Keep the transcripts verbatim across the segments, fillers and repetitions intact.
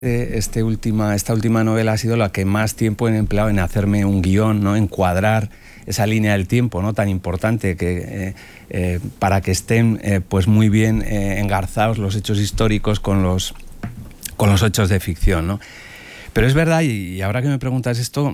Este última, esta última novela ha sido la que más tiempo he empleado en hacerme un guión, ¿no? En cuadrar esa línea del tiempo, ¿no? Tan importante que, eh, eh, para que estén eh, pues muy bien eh, engarzados los hechos históricos con los, con los hechos de ficción, ¿no? Pero es verdad, y, y ahora que me preguntas esto,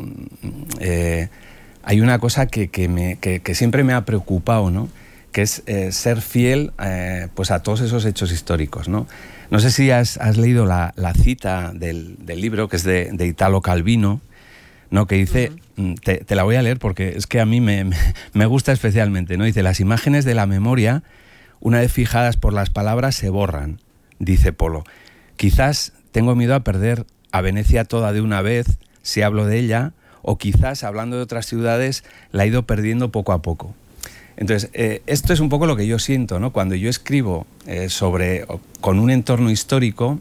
eh, hay una cosa que, que, me, que, que siempre me ha preocupado, ¿no? Que es eh, ser fiel eh, pues a todos esos hechos históricos, ¿no? No sé si has, has leído la, la cita del, del libro, que es de, de Italo Calvino, ¿no? Que dice, uh-huh. te, te la voy a leer porque es que a mí me, me gusta especialmente, ¿no? Dice, las imágenes de la memoria, una vez fijadas por las palabras, se borran, dice Polo. Quizás tengo miedo a perder a Venecia toda de una vez, si hablo de ella, o quizás, hablando de otras ciudades, la he ido perdiendo poco a poco. Entonces, eh, esto es un poco lo que yo siento, ¿no? Cuando yo escribo eh, sobre, con un entorno histórico,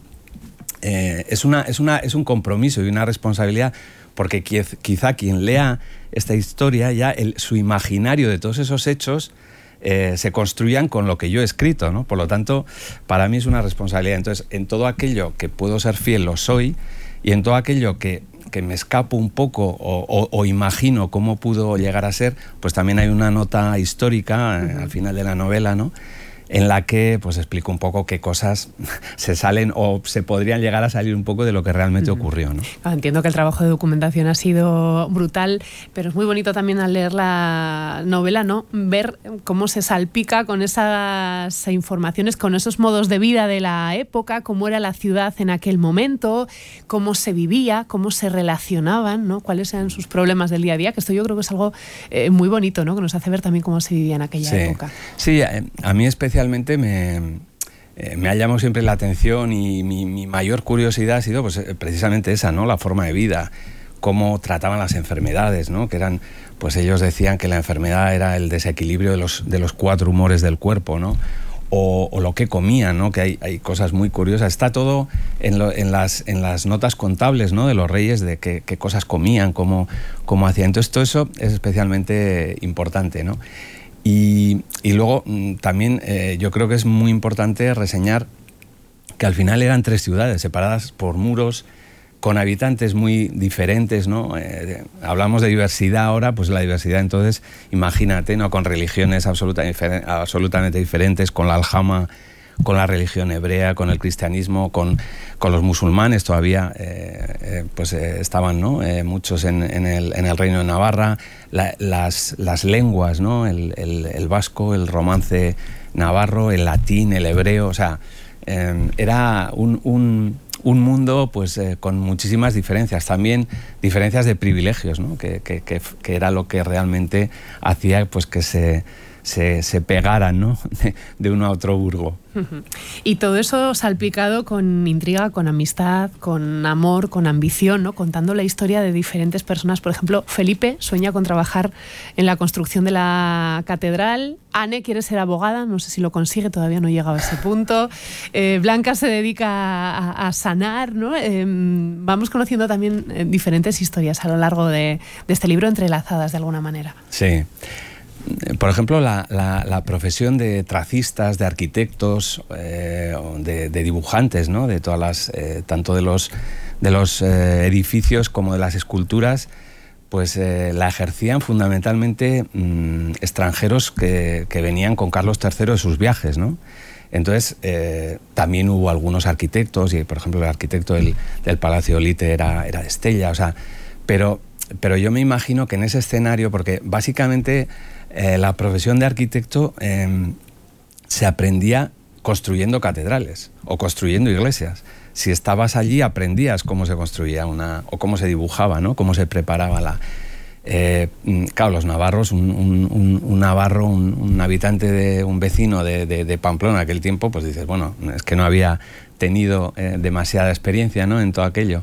eh, es, una, es, una, es un compromiso y una responsabilidad, porque quizá quien lea esta historia, ya el, su imaginario de todos esos hechos eh, se construyan con lo que yo he escrito, ¿no? Por lo tanto, para mí es una responsabilidad. Entonces, en todo aquello que puedo ser fiel, lo soy, y en todo aquello que... que me escapo un poco o, o, o imagino cómo pudo llegar a ser, pues también hay una nota histórica uh-huh. al final de la novela, ¿no? En la que pues explico un poco qué cosas se salen o se podrían llegar a salir un poco de lo que realmente uh-huh. ocurrió, ¿no? Entiendo que el trabajo de documentación ha sido brutal, pero es muy bonito también al leer la novela, ¿no? Ver cómo se salpica con esas informaciones, con esos modos de vida de la época, cómo era la ciudad en aquel momento, cómo se vivía, cómo se relacionaban, ¿no? Cuáles eran sus problemas del día a día, que esto yo creo que es algo eh, muy bonito, ¿no? Que nos hace ver también cómo se vivía en aquella sí. época. Sí, a, a mí especialmente Especialmente me, eh, me ha llamado siempre la atención y mi, mi mayor curiosidad ha sido pues, precisamente esa, ¿no? La forma de vida, cómo trataban las enfermedades, ¿no? Que eran, pues ellos decían que la enfermedad era el desequilibrio de los, de los cuatro humores del cuerpo, ¿no? O, o lo que comían, ¿no? Que hay, hay cosas muy curiosas. Está todo en, lo, en, las, en las notas contables, ¿no? De los reyes, de qué, qué cosas comían, cómo, cómo hacían. Entonces todo eso es especialmente importante, ¿no? Y, y luego también eh, yo creo que es muy importante reseñar que al final eran tres ciudades separadas por muros, con habitantes muy diferentes, ¿no? Eh, hablamos de diversidad ahora, pues la diversidad entonces, imagínate, ¿no? Con religiones absoluta, absolutamente diferentes, con la aljama, con la religión hebrea, con el cristianismo, con, con los musulmanes todavía, eh, eh, pues eh, estaban, ¿no? eh, muchos en, en, el, en el Reino de Navarra, la, las, las lenguas, ¿no? el, el, el vasco, el romance navarro, el latín, el hebreo, o sea, eh, era un, un, un mundo pues, eh, con muchísimas diferencias, también diferencias de privilegios, ¿no? que, que, que, que era lo que realmente hacía pues, que se... Se, se pegaran, ¿no? de, de uno a otro burgo. Uh-huh. Y todo eso salpicado con intriga, con amistad, con amor, con ambición, ¿no? Contando la historia de diferentes personas. Por ejemplo, Felipe sueña con trabajar en la construcción de la catedral. Anne quiere ser abogada, no sé si lo consigue, todavía no he llegado a ese punto. Eh, Blanca se dedica a, a sanar, ¿no? Eh, vamos conociendo también eh, diferentes historias a lo largo de, de este libro, entrelazadas de alguna manera. Sí. Por ejemplo, la, la, la profesión de tracistas, de arquitectos, eh, de, de dibujantes, ¿no? De todas las, eh, tanto de los, de los eh, edificios como de las esculturas, pues eh, la ejercían fundamentalmente mmm, extranjeros que, que venían con Carlos tercero de sus viajes, ¿no? Entonces, eh, también hubo algunos arquitectos, y por ejemplo el arquitecto del, del Palacio Olite era, era de Estella, o sea, pero, pero yo me imagino que en ese escenario, porque básicamente... Eh, la profesión de arquitecto eh, se aprendía construyendo catedrales o construyendo iglesias. Si estabas allí aprendías cómo se construía una o cómo se dibujaba, ¿no? Cómo se preparaba la... Eh, claro, los navarros, un, un, un, un navarro, un, un habitante de un vecino de, de, de Pamplona en aquel tiempo, pues dices, bueno, es que no había tenido eh, demasiada experiencia, ¿no? En todo aquello.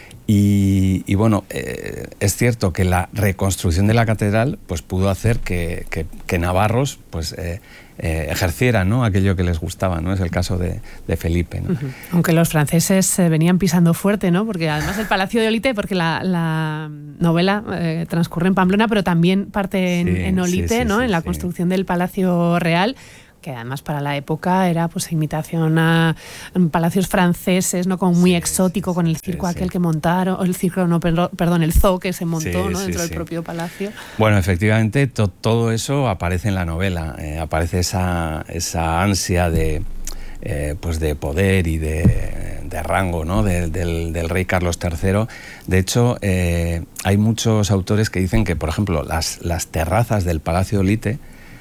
Y, y bueno, eh, es cierto que la reconstrucción de la catedral pues pudo hacer que, que, que navarros pues, eh, eh, ejercieran, ¿no? Aquello que les gustaba, ¿no? Es el caso de, de Felipe, ¿no? Uh-huh. Aunque los franceses eh, venían pisando fuerte, ¿no? Porque además el Palacio de Olite, porque la, la novela eh, transcurre en Pamplona, pero también parte en, sí, en Olite, sí, sí, ¿no? Sí, en la sí. construcción del Palacio Real. que además para la época era pues imitación a palacios franceses, ¿no? Como muy sí, exótico, sí, con el circo sí, aquel sí. que montaron, o el circo, no, perdón, el zoo que se montó, sí, ¿no? dentro sí, del sí. propio palacio. Bueno, efectivamente, to, todo eso aparece en la novela, eh, aparece esa, esa ansia de, eh, pues de poder y de, de rango, ¿no? de, del, del rey Carlos tercero. De hecho, eh, hay muchos autores que dicen que, por ejemplo, las, las terrazas del Palacio de Olite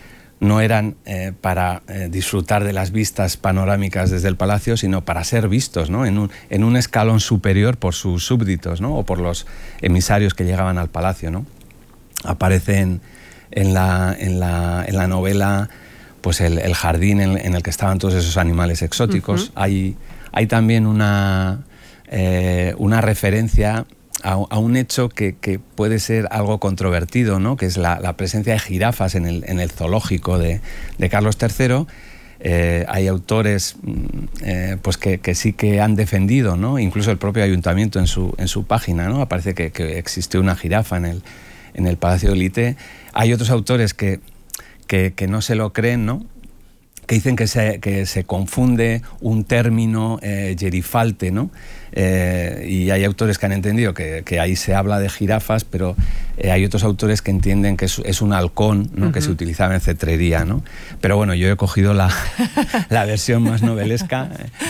no eran eh, para eh, disfrutar de las vistas panorámicas desde el palacio, sino para ser vistos, ¿no? en, un, en un escalón superior por sus súbditos, ¿no? o por los emisarios que llegaban al palacio, ¿no? Aparecen en la, en la, en la novela pues el, el jardín en, en el que estaban todos esos animales exóticos. Uh-huh. hay, hay también una, eh, una referencia A, a un hecho que, que puede ser algo controvertido, ¿no? que es la, la presencia de jirafas en el, en el zoológico de, de Carlos tercero. Eh, hay autores eh, pues que, que sí que han defendido, ¿no? incluso el propio ayuntamiento en su, en su página, ¿no? aparece que, que existió una jirafa en el, en el Palacio de Olite. Hay otros autores que, que, que no se lo creen, ¿no? que dicen que se, que se confunde un término eh, gerifalte, ¿no? Eh, y hay autores que han entendido que, que ahí se habla de jirafas, pero eh, hay otros autores que entienden que es, es un halcón, ¿no? Uh-huh. que se utilizaba en cetrería, ¿no? Pero bueno, yo he cogido la, la versión más novelesca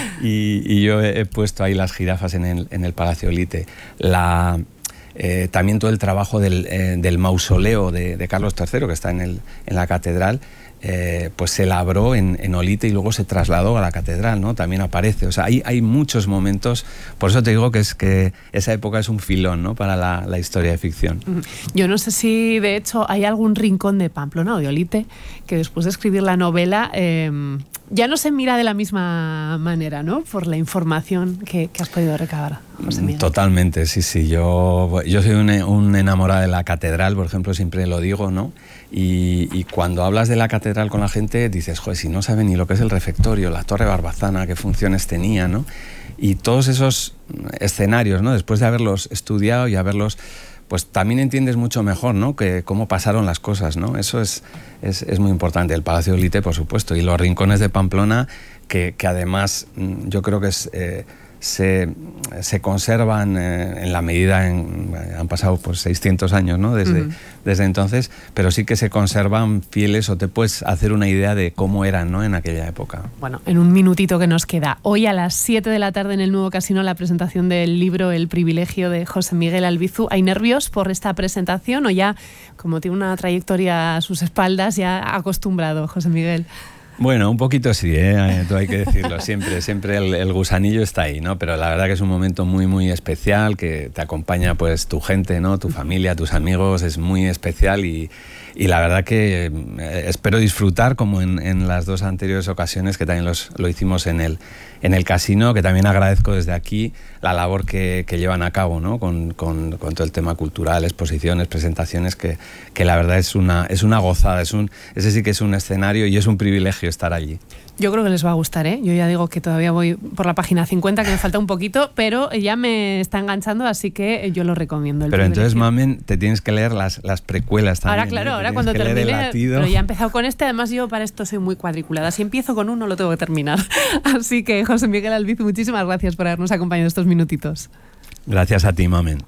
y, y yo he, he puesto ahí las jirafas en el, en el Palacio de Olite. La... Eh, también todo el trabajo del, eh, del mausoleo de, de Carlos tercero, que está en, el, en la catedral, eh, pues se labró en, en Olite y luego se trasladó a la catedral, ¿no? También aparece. O sea, hay, hay muchos momentos, por eso te digo que es que esa época es un filón, ¿no? para la, la historia de ficción. Yo no sé si de hecho hay algún rincón de Pamplona o de Olite que después de escribir la novela eh, ya no se mira de la misma manera, ¿no? Por la información que, que has podido recabar, José Miguel. Totalmente, sí, sí. Yo, yo soy un, un enamorado de la catedral, por ejemplo, siempre lo digo, ¿no? Y, y cuando hablas de la catedral con la gente dices, joder, si no saben ni lo que es el refectorio, la Torre Barbazana, qué funciones tenía, ¿no? Y todos esos escenarios, ¿no? Después de haberlos estudiado y haberlos... pues también entiendes mucho mejor, ¿no? que cómo pasaron las cosas, ¿no? Eso es, es, es muy importante. El Palacio de Olite, por supuesto, y los rincones de Pamplona, que, que además yo creo que es, eh, se, se conservan eh, en la medida, en, han pasado pues seiscientos años, ¿no? desde, uh-huh. desde entonces, pero sí que se conservan fieles o te puedes hacer una idea de cómo eran, ¿no? en aquella época. Bueno, en un minutito que nos queda, hoy a las siete de la tarde en el Nuevo Casino, la presentación del libro El privilegio de José Miguel Albizu. ¿Hay nervios por esta presentación o ya, como tiene una trayectoria a sus espaldas, ya acostumbrado, José Miguel? Bueno, un poquito sí, ¿eh? Todo hay que decirlo, siempre, siempre el, el gusanillo está ahí, ¿no? Pero la verdad que es un momento muy, muy especial, que te acompaña pues tu gente, ¿no? Tu familia, tus amigos, es muy especial y, y la verdad que eh, espero disfrutar como en, en las dos anteriores ocasiones que también los, lo hicimos en el, en el casino, que también agradezco desde aquí la labor que, que llevan a cabo, ¿no? Con, con, con todo el tema cultural, exposiciones, presentaciones, que, que la verdad es una, es una gozada, es un, ese sí que es un escenario y es un privilegio estar allí. Yo creo que les va a gustar, ¿eh? Yo ya digo que todavía voy por la página cincuenta, que me falta un poquito, pero ya me está enganchando, así que yo lo recomiendo. Pero entonces, Mamen, te tienes que leer las, las precuelas también. Ahora, claro, ¿eh? ahora cuando termine, pero ya he empezado con este, además yo para esto soy muy cuadriculada. Si empiezo con uno, lo tengo que terminar. Así que, José Miguel Albizu, muchísimas gracias por habernos acompañado estos minutitos. Gracias a ti, Mamen.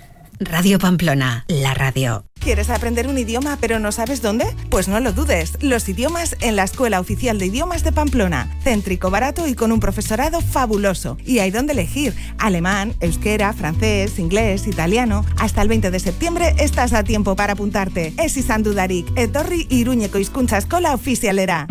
Radio Pamplona, la radio. ¿Quieres aprender un idioma pero no sabes dónde? Pues no lo dudes, los idiomas en la Escuela Oficial de Idiomas de Pamplona. Céntrico, barato y con un profesorado fabuloso. Y hay donde elegir: alemán, euskera, francés, inglés, italiano. Hasta el veinte de septiembre estás a tiempo para apuntarte. Ez izan dudarik, etorri Iruñeko hizkuntza eskola ofizialera.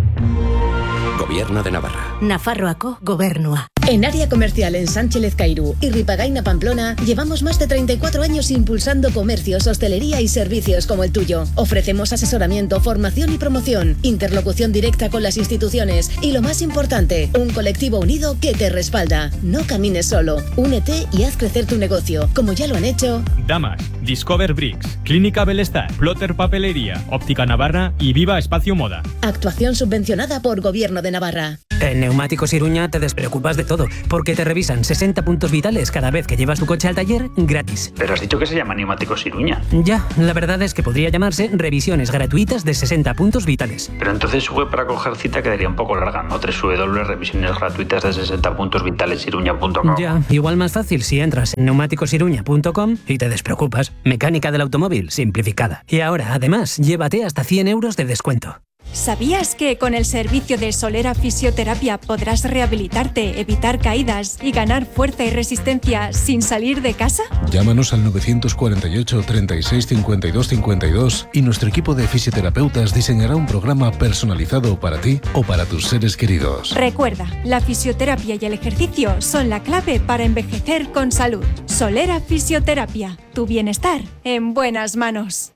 Gobierno de Navarra. Nafarroako Gobernua. En área comercial en Sánchez Lezcairu y Ripagaina Pamplona llevamos más de treinta y cuatro años impulsando comercios, hostelería y servicios como el tuyo. Ofrecemos asesoramiento, formación y promoción, interlocución directa con las instituciones y, lo más importante, un colectivo unido que te respalda. No camines solo, únete y haz crecer tu negocio, como ya lo han hecho Damas, Discover Bricks, Clínica Belestar, Plotter Papelería, Óptica Navarra y Viva Espacio Moda. Actuación subvencionada por Gobierno de Navarra. En Neumáticos Iruña te despreocupas de todo todo, porque te revisan sesenta puntos vitales cada vez que llevas tu coche al taller gratis. Pero has dicho que se llama Neumáticos Iruña. Ya, la verdad es que podría llamarse revisiones gratuitas de sesenta puntos vitales. Pero entonces su web para coger cita quedaría un poco larga, ¿no? doble u doble u doble u punto revisiones gratuitas de sesenta puntos vitales iruña punto com. Ya, igual más fácil si entras en neumáticos iruña punto com y te despreocupas. Mecánica del automóvil simplificada. Y ahora, además, llévate hasta cien euros de descuento. ¿Sabías que con el servicio de Solera Fisioterapia podrás rehabilitarte, evitar caídas y ganar fuerza y resistencia sin salir de casa? Llámanos al nueve cuatro ocho, treinta y seis, cincuenta y dos cincuenta y dos y nuestro equipo de fisioterapeutas diseñará un programa personalizado para ti o para tus seres queridos. Recuerda, la fisioterapia y el ejercicio son la clave para envejecer con salud. Solera Fisioterapia, tu bienestar en buenas manos.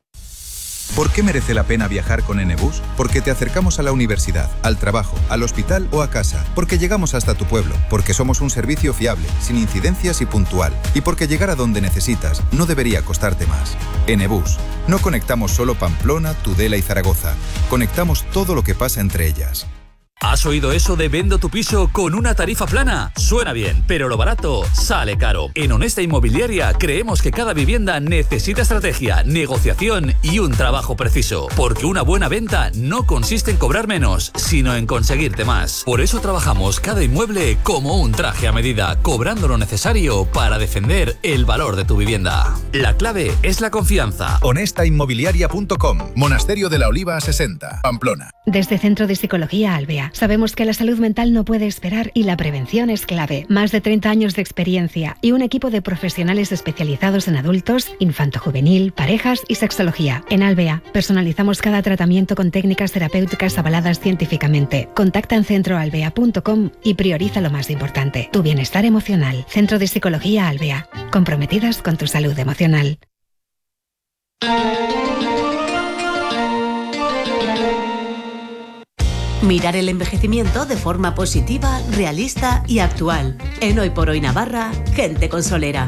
¿Por qué merece la pena viajar con Enebus? Porque te acercamos a la universidad, al trabajo, al hospital o a casa. Porque llegamos hasta tu pueblo. Porque somos un servicio fiable, sin incidencias y puntual. Y porque llegar a donde necesitas no debería costarte más. Enebus. No conectamos solo Pamplona, Tudela y Zaragoza. Conectamos todo lo que pasa entre ellas. ¿Has oído eso de vendo tu piso con una tarifa plana? Suena bien, pero lo barato sale caro. En Honesta Inmobiliaria creemos que cada vivienda necesita estrategia, negociación y un trabajo preciso. Porque una buena venta no consiste en cobrar menos, sino en conseguirte más. Por eso trabajamos cada inmueble como un traje a medida, cobrando lo necesario para defender el valor de tu vivienda. La clave es la confianza. honesta inmobiliaria punto com. Monasterio de la Oliva sesenta, Pamplona. Desde Centro de Psicología Albea, sabemos que la salud mental no puede esperar y la prevención es clave. Más de treinta años de experiencia y un equipo de profesionales especializados en adultos, infanto-juvenil, parejas y sexología. En Albea, personalizamos cada tratamiento con técnicas terapéuticas avaladas científicamente. Contacta en centro albea punto com y prioriza lo más importante, tu bienestar emocional. Centro de Psicología Albea, comprometidas con tu salud emocional. Mirar el envejecimiento de forma positiva, realista y actual. En Hoy por Hoy Navarra, gente con Solera.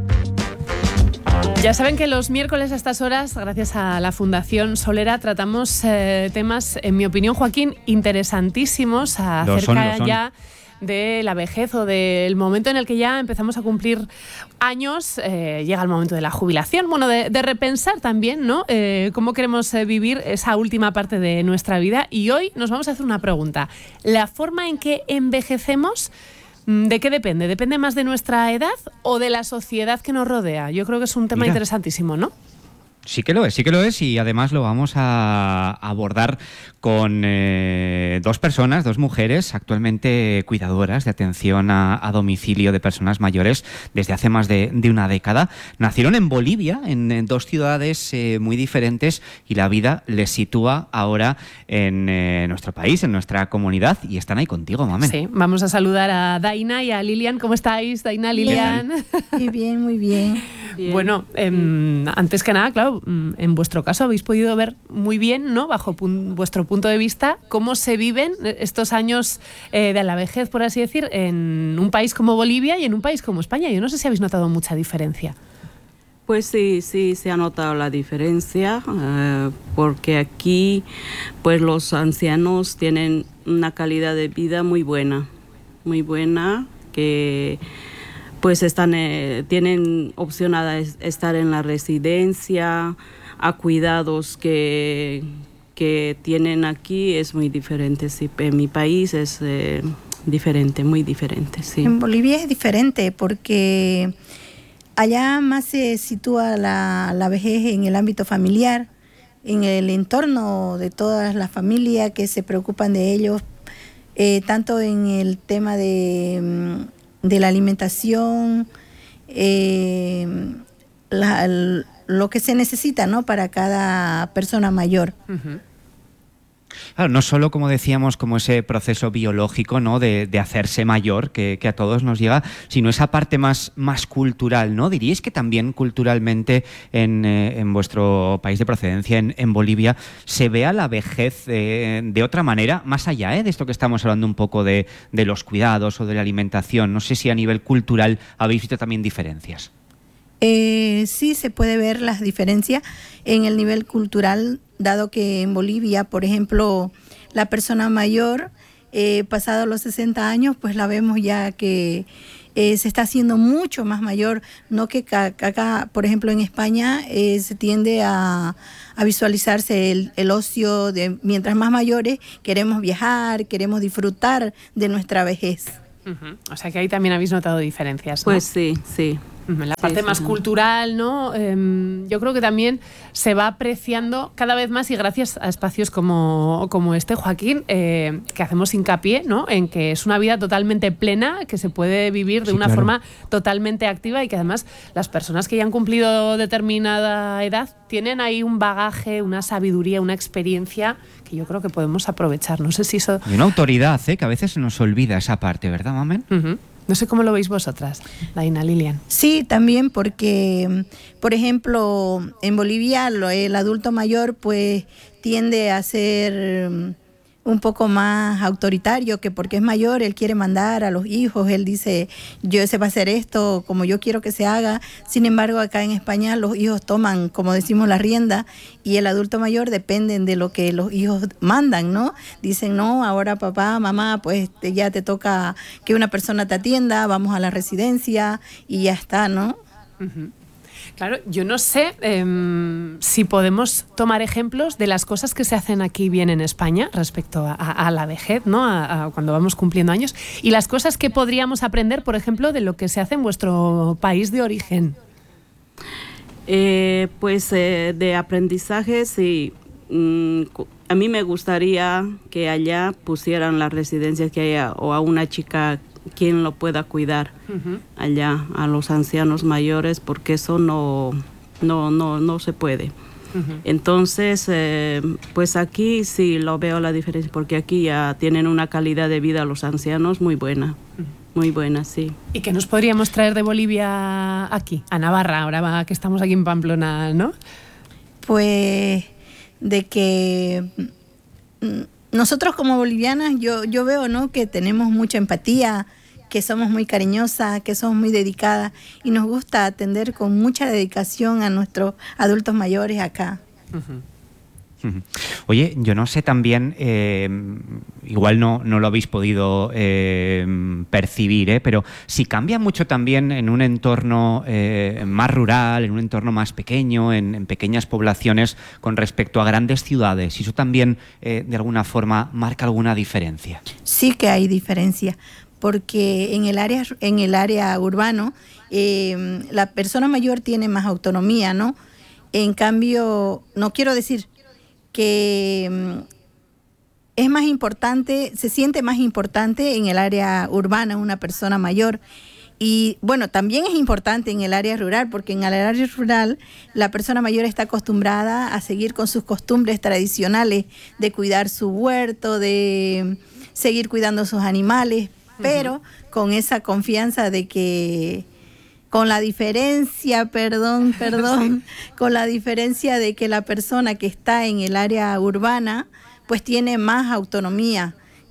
Ya saben que los miércoles a estas horas, gracias a la Fundación Solera, tratamos eh, temas, en mi opinión, Joaquín, interesantísimos acerca son, lo son. ya de la vejez o del momento en el que ya empezamos a cumplir años, eh, llega el momento de la jubilación, bueno, de, de repensar también, ¿no? Eh, cómo queremos eh, vivir esa última parte de nuestra vida. Y hoy nos vamos a hacer una pregunta. ¿La forma en que envejecemos, de qué depende? ¿Depende más de nuestra edad o de la sociedad que nos rodea? Yo creo que es un tema Mira. interesantísimo, ¿no? Sí que lo es, sí que lo es y además lo vamos a abordar con eh, dos personas, dos mujeres actualmente cuidadoras de atención a, a domicilio de personas mayores desde hace más de, de una década. Nacieron en Bolivia, en, en dos ciudades eh, muy diferentes y la vida les sitúa ahora en eh, nuestro país, en nuestra comunidad y están ahí contigo, Mamen. Sí, vamos a saludar a Daina y a Lilian. ¿Cómo estáis, Daina, Lilian? Muy bien, muy bien. bien. Bueno, eh, antes que nada, claro, en vuestro caso habéis podido ver muy bien, ¿no?, bajo pun- vuestro punto de vista, cómo se viven estos años eh, de la vejez, por así decir, en un país como Bolivia y en un país como España. Yo no sé si habéis notado mucha diferencia. Pues sí, sí, se ha notado la diferencia, eh, porque aquí pues los ancianos tienen una calidad de vida muy buena, muy buena, que pues están, eh, tienen opción a estar en la residencia, a cuidados que, que tienen aquí, es muy diferente. Sí, en mi país es eh, diferente, muy diferente. Sí. En Bolivia es diferente porque allá más se sitúa la, la vejez en el ámbito familiar, en el entorno de todas las familias que se preocupan de ellos, eh, tanto en el tema de... de la alimentación, eh, la, lo que se necesita, ¿no?, para cada persona mayor. Uh-huh. Claro, no solo, como decíamos, como ese proceso biológico, ¿no?, de, de hacerse mayor, que, que a todos nos llega, sino esa parte más, más cultural, ¿no? ¿Diríais que también culturalmente en, eh, en vuestro país de procedencia, en, en Bolivia, se vea la vejez eh, de otra manera, más allá eh, de esto que estamos hablando un poco de, de los cuidados o de la alimentación? No sé si a nivel cultural habéis visto también diferencias. Eh, sí, se puede ver las diferencias en el nivel cultural, dado que en Bolivia, por ejemplo, la persona mayor eh, pasados los sesenta años, pues la vemos ya que eh, se está haciendo mucho más mayor, no que acá, por ejemplo, en España eh, se tiende a, a visualizarse el, el ocio de mientras más mayores queremos viajar, queremos disfrutar de nuestra vejez. Uh-huh. O sea que ahí también habéis notado diferencias, ¿no? Pues sí, sí. En la parte sí, más sí, cultural, ¿no? Eh, yo creo que también se va apreciando cada vez más, y gracias a espacios como, como este, Joaquín, eh, que hacemos hincapié, ¿no?, en que es una vida totalmente plena, que se puede vivir de sí, una claro. forma totalmente activa, y que además las personas que ya han cumplido determinada edad tienen ahí un bagaje, una sabiduría, una experiencia que yo creo que podemos aprovechar. No sé si eso... Y una autoridad, ¿eh?, que a veces se nos olvida esa parte, ¿verdad, Mamen? Uh-huh. No sé cómo lo veis vosotras, Daina, Lilian. Sí, también porque, por ejemplo, en Bolivia el adulto mayor pues tiende a ser un poco más autoritario, que porque es mayor él quiere mandar a los hijos, él dice, yo se va a hacer esto como yo quiero que se haga. Sin embargo, acá en España los hijos toman, como decimos, la rienda, y el adulto mayor dependen de lo que los hijos mandan, ¿no? Dicen, no, ahora papá, mamá, pues ya te toca que una persona te atienda, vamos a la residencia y ya está, ¿no? Uh-huh. Claro, yo no sé eh, si podemos tomar ejemplos de las cosas que se hacen aquí bien en España respecto a, a la vejez, ¿no?, a, a cuando vamos cumpliendo años, y las cosas que podríamos aprender, por ejemplo, de lo que se hace en vuestro país de origen. Eh, pues eh, de aprendizaje, sí. Mm, a mí me gustaría que allá pusieran las residencias que haya, o a una chica quien lo pueda cuidar uh-huh. allá, a los ancianos mayores, porque eso no, no, no, no se puede. Uh-huh. Entonces, eh, pues aquí sí lo veo la diferencia, porque aquí ya tienen una calidad de vida los ancianos muy buena, uh-huh. muy buena, sí. ¿Y qué nos podríamos traer de Bolivia aquí, a Navarra, ahora que estamos aquí en Pamplona, ¿no? Pues de que... Nosotros como bolivianas, yo, yo veo, ¿no?, que tenemos mucha empatía, que somos muy cariñosas, que somos muy dedicadas, y nos gusta atender con mucha dedicación a nuestros adultos mayores acá. Uh-huh. Oye, yo no sé también, eh, igual no, no lo habéis podido eh, percibir, ¿eh? pero si cambia mucho también en un entorno eh, más rural, en un entorno más pequeño, en, en pequeñas poblaciones con respecto a grandes ciudades, ¿y eso también eh, de alguna forma marca alguna diferencia? Sí que hay diferencia, porque en el área, en el área urbano eh, la persona mayor tiene más autonomía, ¿no? En cambio, no quiero decir que es más importante, se siente más importante en el área urbana una persona mayor. Y bueno, también es importante en el área rural, porque en el área rural la persona mayor está acostumbrada a seguir con sus costumbres tradicionales de cuidar su huerto, de seguir cuidando sus animales, uh-huh. pero con esa confianza de que... Con la diferencia, perdón, perdón, sí. con la diferencia de que la persona que está en el área urbana, pues tiene más autonomía,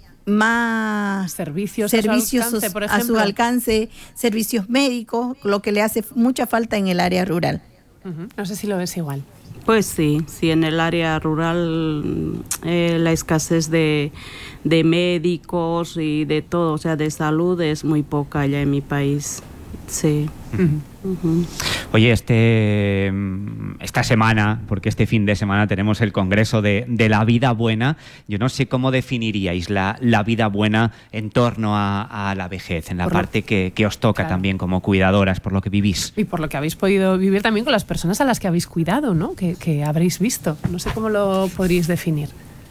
más servicios, servicios a, su alcance, por a su alcance, servicios médicos, lo que le hace mucha falta en el área rural. Uh-huh. No sé si lo ves igual. Pues sí, sí, en el área rural eh, la escasez de, de médicos y de todo, o sea, de salud es muy poca allá en mi país. Sí. Uh-huh. Uh-huh. Oye, este, esta semana, porque este fin de semana tenemos el Congreso de, de la Vida Buena, yo no sé cómo definiríais la, la vida buena en torno a, a la vejez, en la por parte lo, que, que os toca claro. también como cuidadoras, por lo que vivís. Y por lo que habéis podido vivir también con las personas a las que habéis cuidado, ¿no? Que, que habréis visto. No sé cómo lo podríais definir.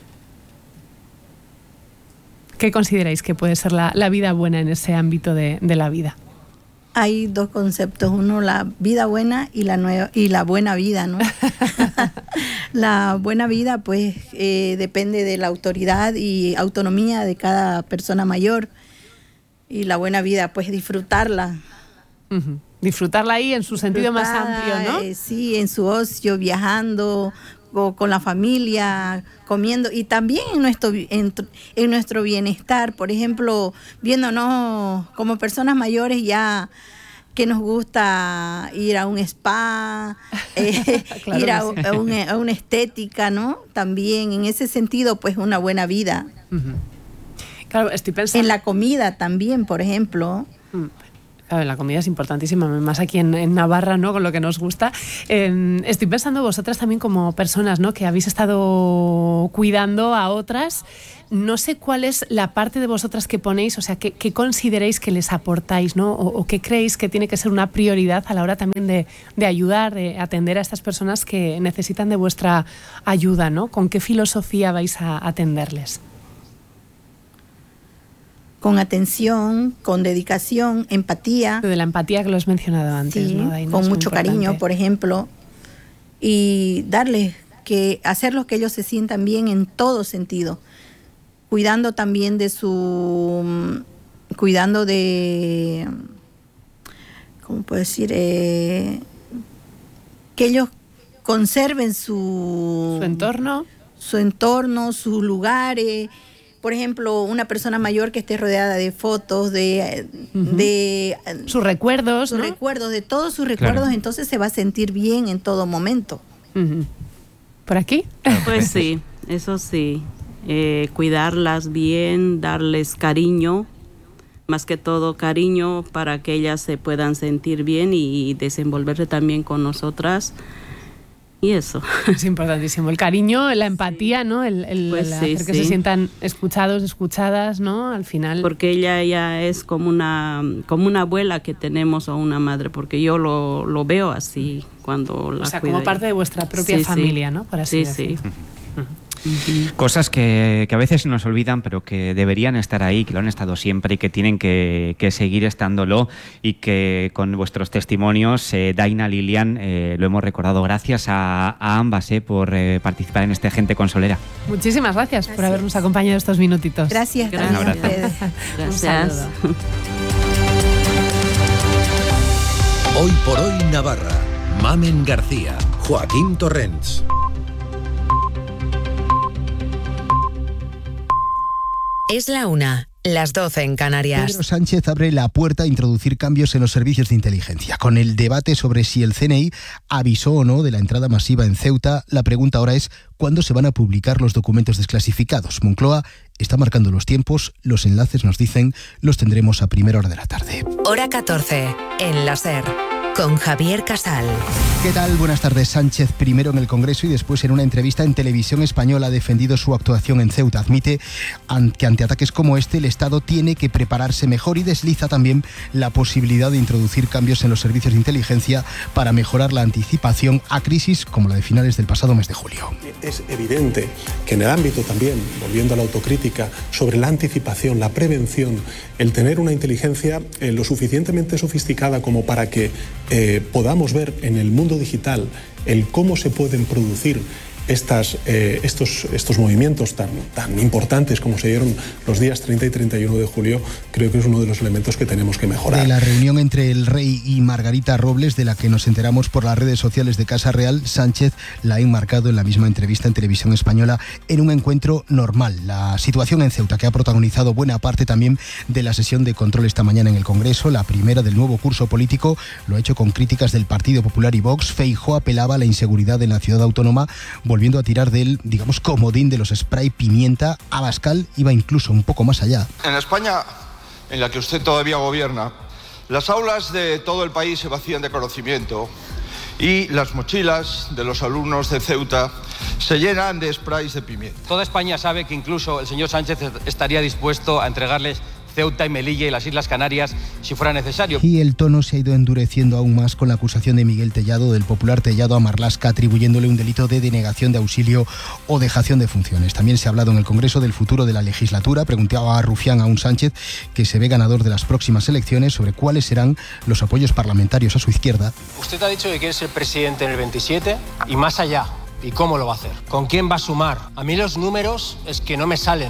¿Qué consideráis que puede ser la, la vida buena en ese ámbito de, de la vida? Hay dos conceptos, uno la vida buena y la nueva y la buena vida, ¿no? La buena vida pues eh, depende de la autoridad y autonomía de cada persona mayor, y la buena vida pues disfrutarla. Uh-huh. Disfrutarla ahí en su sentido más amplio, ¿no? Eh, sí, en su ocio, viajando, o con la familia, comiendo, y también en nuestro, en, en nuestro bienestar, por ejemplo, viéndonos como personas mayores ya que nos gusta ir a un spa, eh, claro ir a, sí. a, una, a una estética, ¿no? También en ese sentido, pues una buena vida. Uh-huh. Claro, estoy pensando... En la comida también, por ejemplo. Mm. Claro, la comida es importantísima, más aquí en, en Navarra, ¿no? Con lo que nos gusta. Eh, estoy pensando vosotras también como personas, ¿no? Que habéis estado cuidando a otras. No sé cuál es la parte de vosotras que ponéis, o sea, qué, qué consideréis que les aportáis, ¿no? O, o qué creéis que tiene que ser una prioridad a la hora también de, de ayudar, de atender a estas personas que necesitan de vuestra ayuda, ¿no? ¿Con qué filosofía vais a atenderles? Con atención, con dedicación, empatía. De la empatía que lo has mencionado antes, sí, ¿no? Daina, con es mucho cariño, por ejemplo, y darles que hacerlos que ellos se sientan bien en todo sentido, cuidando también de su, cuidando de, ¿cómo puedo decir? Eh, que ellos conserven su, su entorno, su entorno, sus lugares. Por ejemplo, una persona mayor que esté rodeada de fotos, de... Uh-huh. de sus recuerdos, sus ¿no? recuerdos, de todos sus recuerdos, claro. Entonces se va a sentir bien en todo momento. Uh-huh. ¿Por aquí? Pues sí, eso sí. Eh, cuidarlas bien, darles cariño, más que todo cariño para que ellas se puedan sentir bien y desenvolverse también con nosotras. Y eso. Es importantísimo. El cariño, la empatía, ¿no? El, el, pues el sí, hacer que sí. se sientan escuchados, escuchadas, ¿no? Al final. Porque ella ya es como una, como una abuela que tenemos o una madre, porque yo lo, lo veo así cuando la O sea, cuido. como parte de vuestra propia sí, familia, sí. ¿no? Por así sí, decir. Sí. Uh-huh. Cosas que, que a veces se nos olvidan, pero que deberían estar ahí, que lo han estado siempre y que tienen que, que seguir estándolo, y que con vuestros testimonios, eh, Daina, Lilian, eh, lo hemos recordado. Gracias a, a ambas eh, por eh, participar en este Gente Consolera. Muchísimas gracias, gracias por habernos acompañado estos minutitos. Gracias. Gracias. Un abrazo. Gracias. Un saludo. Hoy por hoy Navarra. Mamen García, Joaquín Torrents. Es la una, las doce en Canarias. Pedro Sánchez abre la puerta a introducir cambios en los servicios de inteligencia. Con el debate sobre si el C N I avisó o no de la entrada masiva en Ceuta, la pregunta ahora es ¿cuándo se van a publicar los documentos desclasificados? Moncloa está marcando los tiempos, los enlaces nos dicen, los tendremos a primera hora de la tarde. Hora catorce, en la SER, con Javier Casal. ¿Qué tal? Buenas tardes. Sánchez, primero en el Congreso y después en una entrevista en Televisión Española, ha defendido su actuación en Ceuta. Admite que ante ataques como este el Estado tiene que prepararse mejor y desliza también la posibilidad de introducir cambios en los servicios de inteligencia para mejorar la anticipación a crisis como la de finales del pasado mes de julio. Es evidente que en el ámbito también, volviendo a la autocrítica, sobre la anticipación, la prevención, el tener una inteligencia eh, lo suficientemente sofisticada como para que eh, podamos ver en el mundo digital el cómo se pueden producir Estas, eh, estos, estos movimientos tan, tan importantes como se dieron los días treinta y treinta y uno de julio, creo que es uno de los elementos que tenemos que mejorar. De la reunión entre el rey y Margarita Robles, de la que nos enteramos por las redes sociales de Casa Real, Sánchez la ha enmarcado en la misma entrevista en Televisión Española en un encuentro normal. La situación en Ceuta, que ha protagonizado buena parte también de la sesión de control esta mañana en el Congreso, la primera del nuevo curso político, lo ha hecho con críticas del Partido Popular y Vox. Feijóo apelaba a la inseguridad en la ciudad autónoma, volviendo a tirar del, digamos, comodín de los spray pimienta. Abascal iba incluso un poco más allá. En España, en la que usted todavía gobierna, las aulas de todo el país se vacían de conocimiento y las mochilas de los alumnos de Ceuta se llenan de sprays de pimienta. Toda España sabe que incluso el señor Sánchez estaría dispuesto a entregarles Ceuta y Melilla y las Islas Canarias si fuera necesario. Y el tono se ha ido endureciendo aún más con la acusación de Miguel Tellado, del popular Tellado, a Marlaska, atribuyéndole un delito de denegación de auxilio o dejación de funciones. También se ha hablado en el Congreso del futuro de la legislatura. Preguntaba a Rufián a un Sánchez, que se ve ganador de las próximas elecciones, sobre cuáles serán los apoyos parlamentarios a su izquierda. Usted ha dicho que quiere ser presidente en el veintisiete y más allá. ¿Y cómo lo va a hacer? ¿Con quién va a sumar? A mí los números es que no me salen.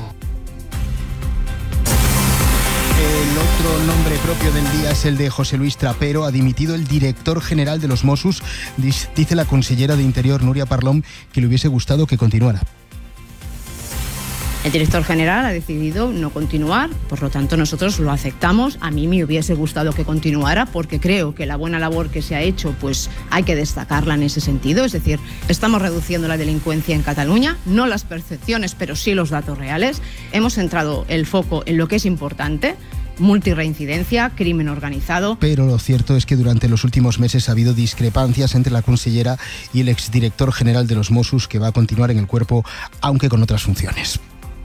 El otro nombre propio del día es el de José Luis Trapero. Ha dimitido el director general de los Mossos. Dice la consellera de Interior, Núria Parlon, que le hubiese gustado que continuara. El director general ha decidido no continuar, por lo tanto nosotros lo aceptamos. A mí me hubiese gustado que continuara porque creo que la buena labor que se ha hecho pues hay que destacarla en ese sentido. Es decir, estamos reduciendo la delincuencia en Cataluña, no las percepciones, pero sí los datos reales. Hemos centrado el foco en lo que es importante: multirreincidencia, crimen organizado. Pero lo cierto es que durante los últimos meses ha habido discrepancias entre la consellera y el exdirector general de los Mossos, que va a continuar en el cuerpo, aunque con otras funciones.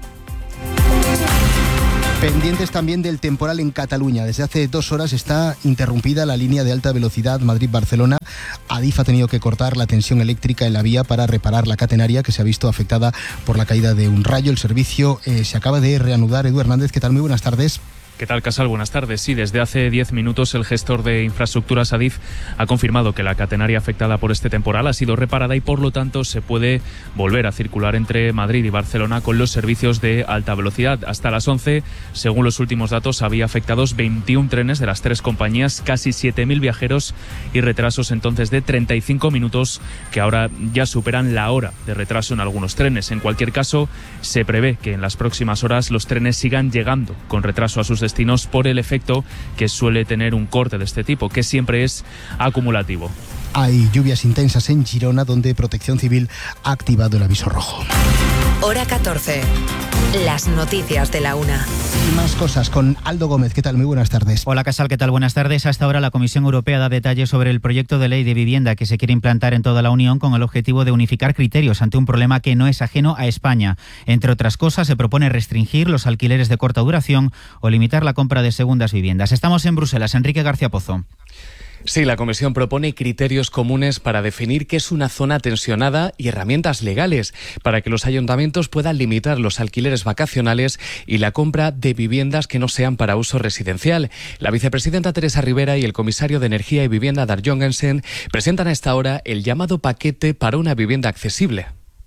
Pendientes también del temporal en Cataluña. Desde hace dos horas está interrumpida la línea de alta velocidad Madrid-Barcelona. Adif ha tenido que cortar la tensión eléctrica en la vía para reparar la catenaria que se ha visto afectada por la caída de un rayo. El servicio eh, se acaba de reanudar. Edu Hernández, ¿qué tal? Muy buenas tardes. ¿Qué tal, Casal? Buenas tardes. Sí, desde hace diez minutos el gestor de infraestructuras Adif ha confirmado que la catenaria afectada por este temporal ha sido reparada y por lo tanto se puede volver a circular entre Madrid y Barcelona con los servicios de alta velocidad. Hasta las once, según los últimos datos, había afectados veintiún trenes de las tres compañías, casi siete mil viajeros y retrasos entonces de treinta y cinco minutos que ahora ya superan la hora de retraso en algunos trenes. En cualquier caso, se prevé que en las próximas horas los trenes sigan llegando con retraso a sus destinos por el efecto que suele tener un corte de este tipo, que siempre es acumulativo. Hay lluvias intensas en Girona, donde Protección Civil ha activado el aviso rojo. Hora catorce. Las noticias de la una. Y más cosas con Aldo Gómez. ¿Qué tal? Muy buenas tardes. Hola, Casal. ¿Qué tal? Buenas tardes. Hasta ahora la Comisión Europea da detalles sobre el proyecto de ley de vivienda que se quiere implantar en toda la Unión con el objetivo de unificar criterios ante un problema que no es ajeno a España. Entre otras cosas, se propone restringir los alquileres de corta duración o limitar la compra de segundas viviendas. Estamos en Bruselas. Enrique García Pozo. Sí, la Comisión propone criterios comunes para definir qué es una zona tensionada y herramientas legales para que los ayuntamientos puedan limitar los alquileres vacacionales y la compra de viviendas que no sean para uso residencial. La vicepresidenta Teresa Rivera y el comisario de Energía y Vivienda Dag Jorgensen presentan a esta hora el llamado paquete para una vivienda accesible.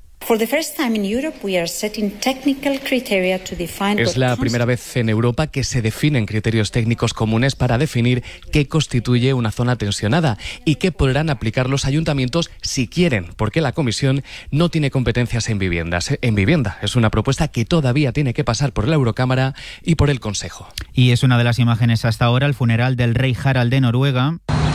Es la primera vez en Europa que se definen criterios técnicos comunes para definir qué constituye una zona tensionada y qué podrán aplicar los ayuntamientos si quieren, porque la Comisión no tiene competencias en viviendas. En vivienda es una propuesta que todavía tiene que pasar por la Eurocámara y por el Consejo. Y es una de las imágenes hasta ahora, el funeral del rey Harald de Noruega.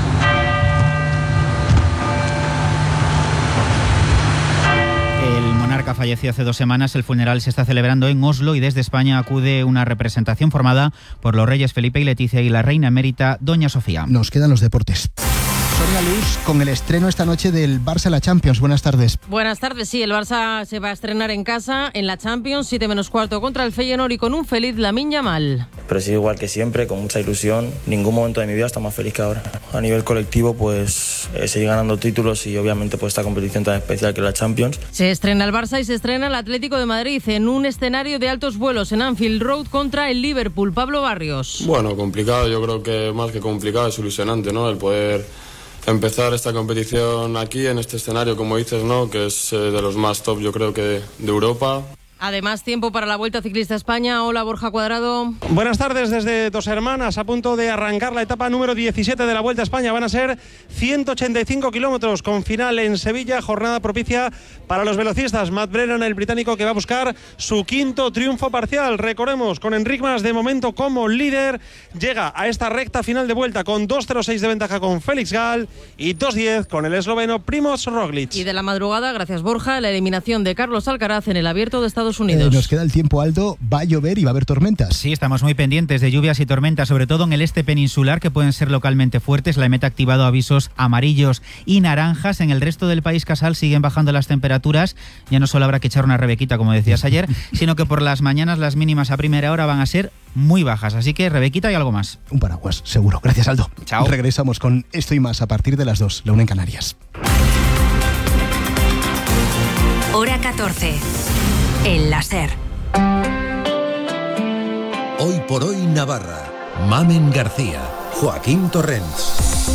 Falleció hace dos semanas. El funeral se está celebrando en Oslo y desde España acude una representación formada por los reyes Felipe y Leticia y la reina emérita Doña Sofía. Nos quedan los deportes. Sonia Luz, con el estreno esta noche del Barça en la Champions. Buenas tardes. Buenas tardes, sí, el Barça se va a estrenar en casa en la Champions, siete menos cuarto contra el Feyenoord y con un feliz Lamine Yamal. Pero sí, igual que siempre, con mucha ilusión. Ningún momento de mi vida está más feliz que ahora. A nivel colectivo, pues eh, seguir ganando títulos y obviamente pues esta competición tan especial que es la Champions. Se estrena el Barça y se estrena el Atlético de Madrid en un escenario de altos vuelos en Anfield Road contra el Liverpool. Pablo Barrios. Bueno, complicado, yo creo que más que complicado es ilusionante, ¿no? El poder empezar esta competición aquí, en este escenario, como dices, ¿no? Que es eh, de los más top, yo creo que de, de Europa. Además, tiempo para la Vuelta Ciclista España. Hola, Borja Cuadrado. Buenas tardes desde Dos Hermanas, a punto de arrancar la etapa número diecisiete de la Vuelta a España. Van a ser ciento ochenta y cinco kilómetros con final en Sevilla, jornada propicia para los velocistas. Matt Brennan, el británico, que va a buscar su quinto triunfo parcial. Recordemos, con Enric Mas de momento como líder, llega a esta recta final de vuelta con dos cero seis de ventaja con Félix Gall y dos diez con el esloveno Primoz Roglic. Y de la madrugada, gracias Borja, la eliminación de Carlos Alcaraz en el Abierto de Estados Unidos. Eh, nos queda el tiempo, Aldo. Va a llover y va a haber tormentas. Sí, estamos muy pendientes de lluvias y tormentas, sobre todo en el este peninsular, que pueden ser localmente fuertes. La E M E T ha activado avisos amarillos y naranjas. En el resto del país, Casal, siguen bajando las temperaturas. Ya no solo habrá que echar una rebequita, como decías ayer, sino que por las mañanas las mínimas a primera hora van a ser muy bajas. Así que rebequita y algo más. Un paraguas, seguro. Gracias, Aldo. Chao. Regresamos con esto y más a partir de las dos, la una en Canarias. Hora catorce. El láser. Hoy por hoy Navarra. Mamen García, Joaquín Torrents.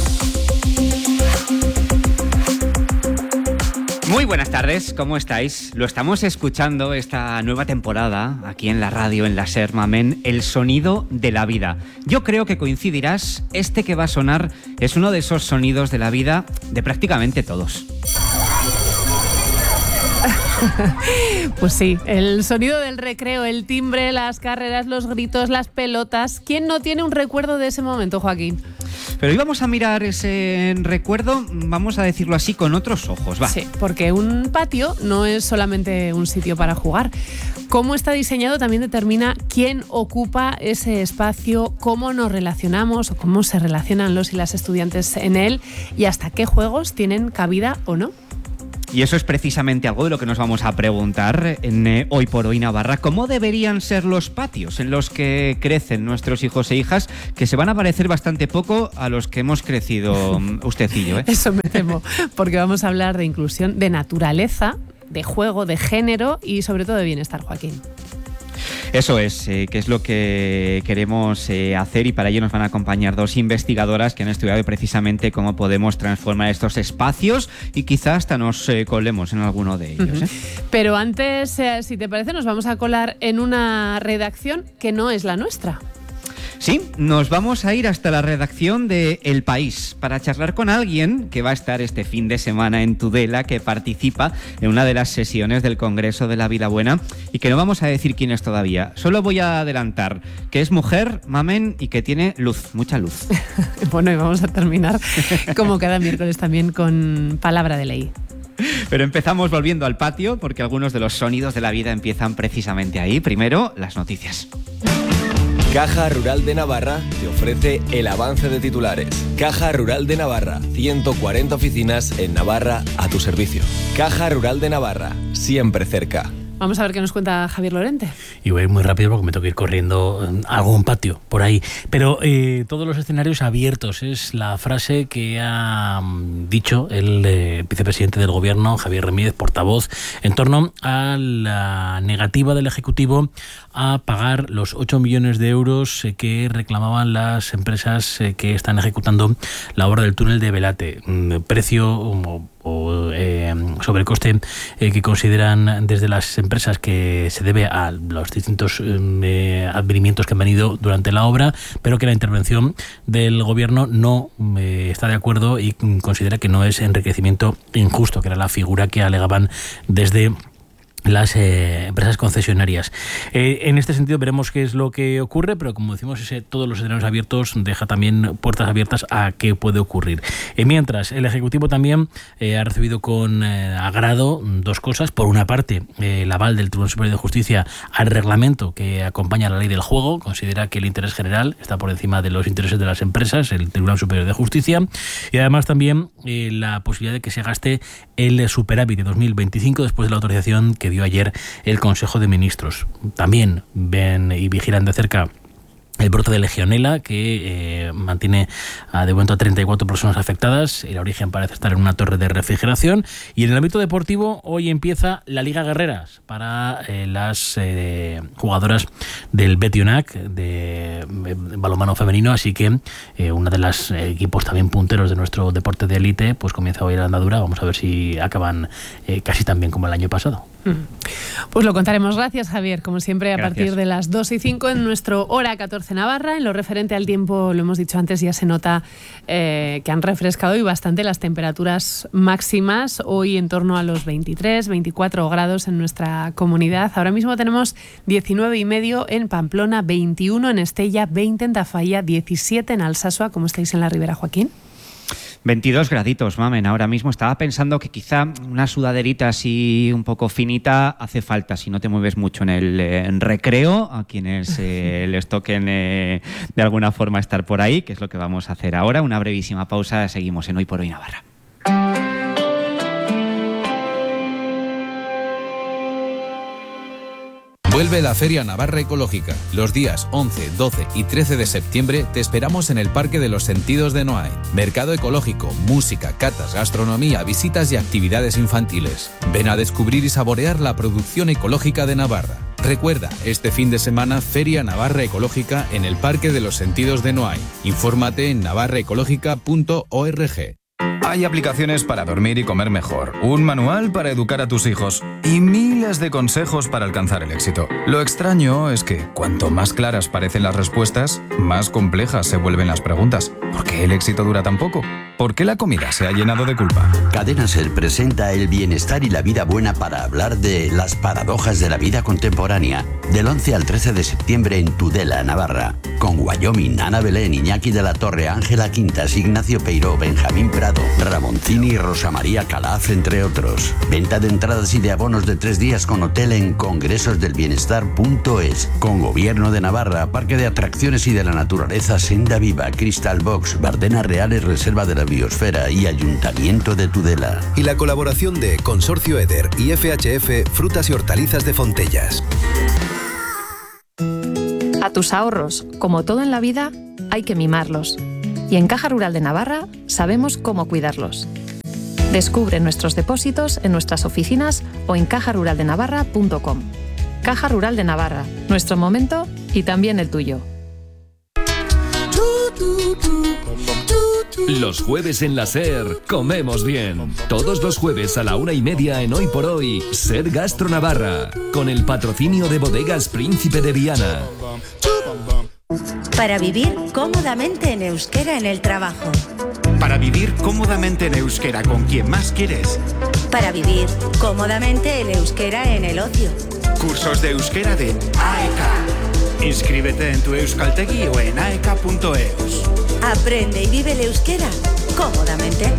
Muy buenas tardes, ¿cómo estáis? Lo estamos escuchando esta nueva temporada aquí en la radio, en la SER, Mamen, el sonido de la vida. Yo creo que coincidirás, este que va a sonar es uno de esos sonidos de la vida de prácticamente todos. Pues sí, el sonido del recreo, el timbre, las carreras, los gritos, las pelotas. ¿Quién no tiene un recuerdo de ese momento, Joaquín? Pero hoy vamos a mirar ese recuerdo, vamos a decirlo así, con otros ojos, va. Sí, porque un patio no es solamente un sitio para jugar. Cómo está diseñado también determina quién ocupa ese espacio, cómo nos relacionamos o cómo se relacionan los y las estudiantes en él y hasta qué juegos tienen cabida o no. Y eso es precisamente algo de lo que nos vamos a preguntar en eh, Hoy por Hoy Navarra. ¿Cómo deberían ser los patios en los que crecen nuestros hijos e hijas, que se van a parecer bastante poco a los que hemos crecido usted y yo? ¿eh? Eso me temo, porque vamos a hablar de inclusión, de naturaleza, de juego, de género y sobre todo de bienestar, Joaquín. Eso es, eh, que es lo que queremos eh, hacer, y para ello nos van a acompañar dos investigadoras que han estudiado precisamente cómo podemos transformar estos espacios y quizás hasta nos eh, colemos en alguno de ellos. Uh-huh. ¿eh? Pero antes, eh, si te parece, nos vamos a colar en una redacción que no es la nuestra. Sí, nos vamos a ir hasta la redacción de El País para charlar con alguien que va a estar este fin de semana en Tudela, que participa en una de las sesiones del Congreso de la Vida Buena y que no vamos a decir quién es todavía. Solo voy a adelantar que es mujer, mamen, y que tiene luz, mucha luz. Bueno, y vamos a terminar como cada miércoles también con palabra de ley. Pero empezamos volviendo al patio porque algunos de los sonidos de la vida empiezan precisamente ahí. Primero, las noticias. Caja Rural de Navarra te ofrece el avance de titulares. Caja Rural de Navarra, ciento cuarenta oficinas en Navarra a tu servicio. Caja Rural de Navarra, siempre cerca. Vamos a ver qué nos cuenta Javier Lorente. Y voy a ir muy rápido porque me tengo que ir corriendo a algún patio por ahí. Pero eh, todos los escenarios abiertos es la frase que ha dicho el eh, vicepresidente del Gobierno, Javier Ramírez, portavoz, en torno a la negativa del Ejecutivo a pagar los ocho millones de euros eh, que reclamaban las empresas eh, que están ejecutando la obra del túnel de Belate. Mm, precio o, o eh, sobrecoste eh, que consideran desde las empresas que se debe a los distintos eh, advenimientos que han venido durante la obra, pero que la intervención del Gobierno no eh, está de acuerdo y considera que no es enriquecimiento injusto, que era la figura que alegaban desde las eh, empresas concesionarias. Eh, en este sentido veremos qué es lo que ocurre, pero como decimos, ese, todos los escenarios abiertos deja también puertas abiertas a qué puede ocurrir. Eh, mientras, el Ejecutivo también eh, ha recibido con eh, agrado dos cosas. Por una parte, eh, el aval del Tribunal Superior de Justicia al reglamento que acompaña a la ley del juego. Considera que el interés general está por encima de los intereses de las empresas, el Tribunal Superior de Justicia, y además también eh, la posibilidad de que se gaste el superávit de dos mil veinticinco después de la autorización que dio ayer el Consejo de Ministros. También ven y vigilan de cerca el brote de legionela que eh, mantiene a, de momento a treinta y cuatro personas afectadas. El origen parece estar en una torre de refrigeración. Y en el ámbito deportivo, hoy empieza la Liga Guerreras para eh, las eh, jugadoras del Betionac de, de balonmano femenino. Así que eh, uno de los eh, equipos también punteros de nuestro deporte de élite pues comienza hoy la andadura. Vamos a ver si acaban eh, casi tan bien como el año pasado. Pues lo contaremos. Gracias, Javier. Como siempre, a Gracias. partir de las dos y cinco en nuestro Hora catorce Navarra. En lo referente al tiempo, lo hemos dicho antes, ya se nota eh, que han refrescado y bastante las temperaturas máximas. Hoy en torno a los veintitrés, veinticuatro grados en nuestra comunidad. Ahora mismo tenemos diecinueve y medio en Pamplona, veintiuno en Estella, veinte en Tafalla, diecisiete en Alsasua. ¿Cómo estáis en la Ribera, Joaquín? veintidós graditos, mamen, ahora mismo. Estaba pensando que quizá una sudaderita así un poco finita hace falta si no te mueves mucho en el eh, en recreo, a quienes eh, les toquen eh, de alguna forma estar por ahí, que es lo que vamos a hacer ahora. Una brevísima pausa, seguimos en Hoy por Hoy Navarra. Vuelve la Feria Navarra Ecológica. Los días once, doce y trece de septiembre te esperamos en el Parque de los Sentidos de Noain. Mercado ecológico, música, catas, gastronomía, visitas y actividades infantiles. Ven a descubrir y saborear la producción ecológica de Navarra. Recuerda, este fin de semana Feria Navarra Ecológica en el Parque de los Sentidos de Noain. Infórmate en navarra ecológica punto org. Hay aplicaciones para dormir y comer mejor, un manual para educar a tus hijos y miles de consejos para alcanzar el éxito. Lo extraño es que cuanto más claras parecen las respuestas, más complejas se vuelven las preguntas. ¿Por qué el éxito dura tan poco? ¿Por qué la comida se ha llenado de culpa? Cadena Ser presenta el bienestar y la vida buena para hablar de las paradojas de la vida contemporánea. Del once al trece de septiembre en Tudela, Navarra. Con Wyoming, Ana Belén, Iñaki de la Torre, Ángela Quintas, Ignacio Peiró, Benjamín Prado, Ramoncini y Rosa María Calaf, entre otros. Venta de entradas y de abonos de tres días con hotel en congresos del bienestar punto es. Con Gobierno de Navarra, Parque de Atracciones y de la Naturaleza Senda Viva, Crystal Box, Bardenas Reales, Reserva de la Biosfera y Ayuntamiento de Tudela. Y la colaboración de Consorcio Eder y F H F Frutas y Hortalizas de Fontellas. A tus ahorros, como todo en la vida, hay que mimarlos. Y en Caja Rural de Navarra sabemos cómo cuidarlos. Descubre nuestros depósitos en nuestras oficinas o en caja rural de navarra punto com. Caja Rural de Navarra, nuestro momento y también el tuyo. Los jueves en la SER comemos bien. Todos los jueves a la una y media en Hoy por Hoy, SER Gastro Navarra, con el patrocinio de Bodegas Príncipe de Viana. Para vivir cómodamente en euskera en el trabajo. Para vivir cómodamente en euskera con quien más quieres. Para vivir cómodamente en euskera en el ocio. Cursos de euskera de A E K. Inscríbete en tu euskaltegi o en aeka punto eus. Aprende y vive el euskera cómodamente.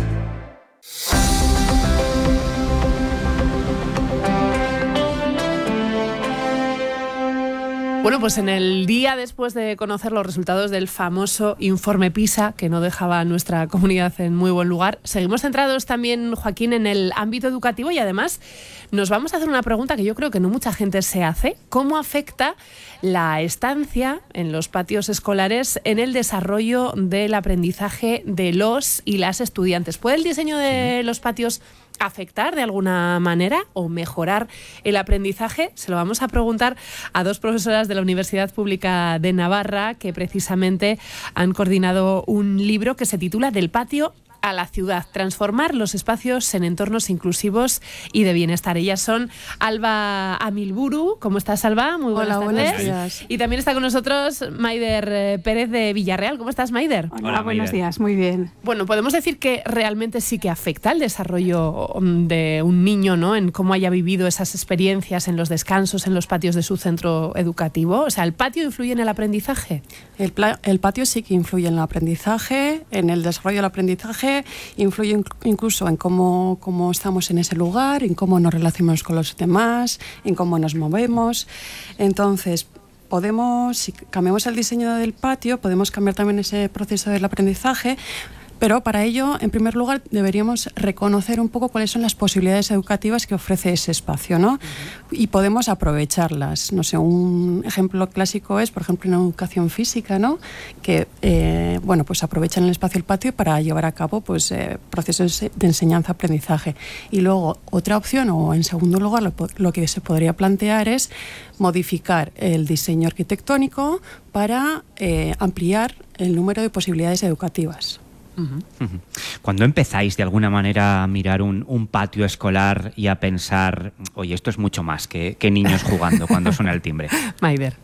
Bueno, pues en el día después de conocer los resultados del famoso informe PISA, que no dejaba a nuestra comunidad en muy buen lugar, seguimos centrados también, Joaquín, en el ámbito educativo y además nos vamos a hacer una pregunta que yo creo que no mucha gente se hace. ¿Cómo afecta la estancia en los patios escolares en el desarrollo del aprendizaje de los y las estudiantes? ¿Puede el diseño de sí. los patios afectar de alguna manera o mejorar el aprendizaje? Se lo vamos a preguntar a dos profesoras de la Universidad Pública de Navarra que precisamente han coordinado un libro que se titula Del patio a la ciudad, transformar los espacios en entornos inclusivos y de bienestar. Ellas son Alba Amilburu. ¿Cómo estás, Alba? Muy buenas Hola, tardes. Buenos días. Y también está con nosotros Maider Pérez de Villarreal. ¿Cómo estás, Maider? Hola, Hola buenos Maider. días. Muy bien. Bueno, podemos decir que realmente sí que afecta el desarrollo de un niño, ¿no? En cómo haya vivido esas experiencias en los descansos, en los patios de su centro educativo. O sea, ¿el patio influye en el aprendizaje? El, el patio sí que influye en el aprendizaje, en el desarrollo del aprendizaje, influye incluso en cómo, cómo estamos en ese lugar, en cómo nos relacionamos con los demás, en cómo nos movemos. Entonces, podemos, si cambiamos el diseño del patio, podemos cambiar también ese proceso del aprendizaje. Pero para ello, en primer lugar, deberíamos reconocer un poco cuáles son las posibilidades educativas que ofrece ese espacio, ¿no? Uh-huh. Y podemos aprovecharlas. No sé, un ejemplo clásico es, por ejemplo, en educación física, ¿no? Que, eh, bueno, pues aprovechan el espacio del patio para llevar a cabo, pues, eh, procesos de enseñanza-aprendizaje. Y luego, otra opción, o en segundo lugar, lo, lo que se podría plantear es modificar el diseño arquitectónico para eh, ampliar el número de posibilidades educativas. Cuando empezáis de alguna manera a mirar un, un patio escolar y a pensar, oye, esto es mucho más que, que niños jugando cuando suena el timbre? Maider.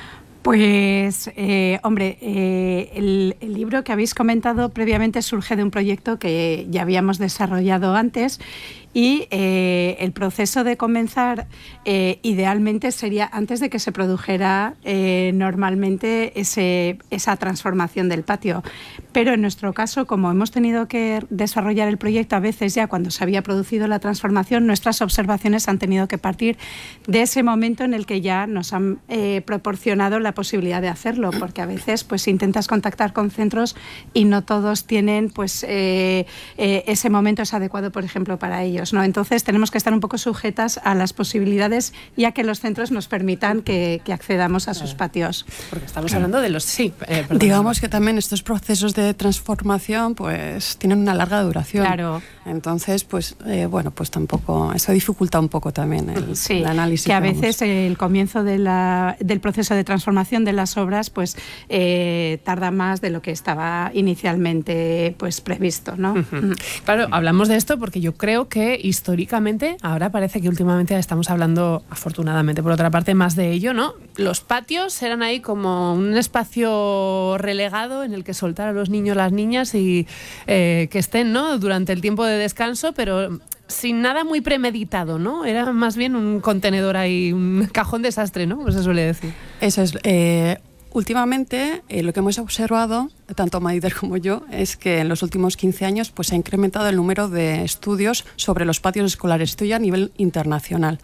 Pues, eh, hombre, eh, el, el libro que habéis comentado previamente surge de un proyecto que ya habíamos desarrollado antes y eh, el proceso de comenzar eh, idealmente sería antes de que se produjera eh, normalmente ese, esa transformación del patio. Pero en nuestro caso, como hemos tenido que desarrollar el proyecto a veces ya cuando se había producido la transformación, nuestras observaciones han tenido que partir de ese momento en el que ya nos han eh, proporcionado la posibilidad de hacerlo, porque a veces pues intentas contactar con centros y no todos tienen pues eh, eh, ese momento es adecuado, por ejemplo, para ellos, ¿no? Entonces tenemos que estar un poco sujetas a las posibilidades y a que los centros nos permitan que, que accedamos a sus patios. Porque estamos hablando de los... Sí, eh, digamos que también estos procesos de transformación pues tienen una larga duración. Claro. Entonces, pues eh, bueno, pues tampoco... Eso dificulta un poco también el, sí, el análisis. Que a veces el comienzo de la, del proceso de transformación de las obras pues eh, tarda más de lo que estaba inicialmente pues previsto, ¿no? Uh-huh. Claro, hablamos de esto porque yo creo que que históricamente, ahora parece que últimamente estamos hablando, afortunadamente por otra parte, más de ello, ¿no? Los patios eran ahí como un espacio relegado en el que soltar a los niños, las niñas y eh, que estén, ¿no?, durante el tiempo de descanso, pero sin nada muy premeditado, ¿no? Era más bien un contenedor ahí, un cajón desastre, ¿no? Pues se suele decir. Eso es. Eh, últimamente, eh, lo que hemos observado, tanto Maider como yo, es que en los últimos quince años pues, se ha incrementado el número de estudios sobre los patios escolares. Esto ya a nivel internacional.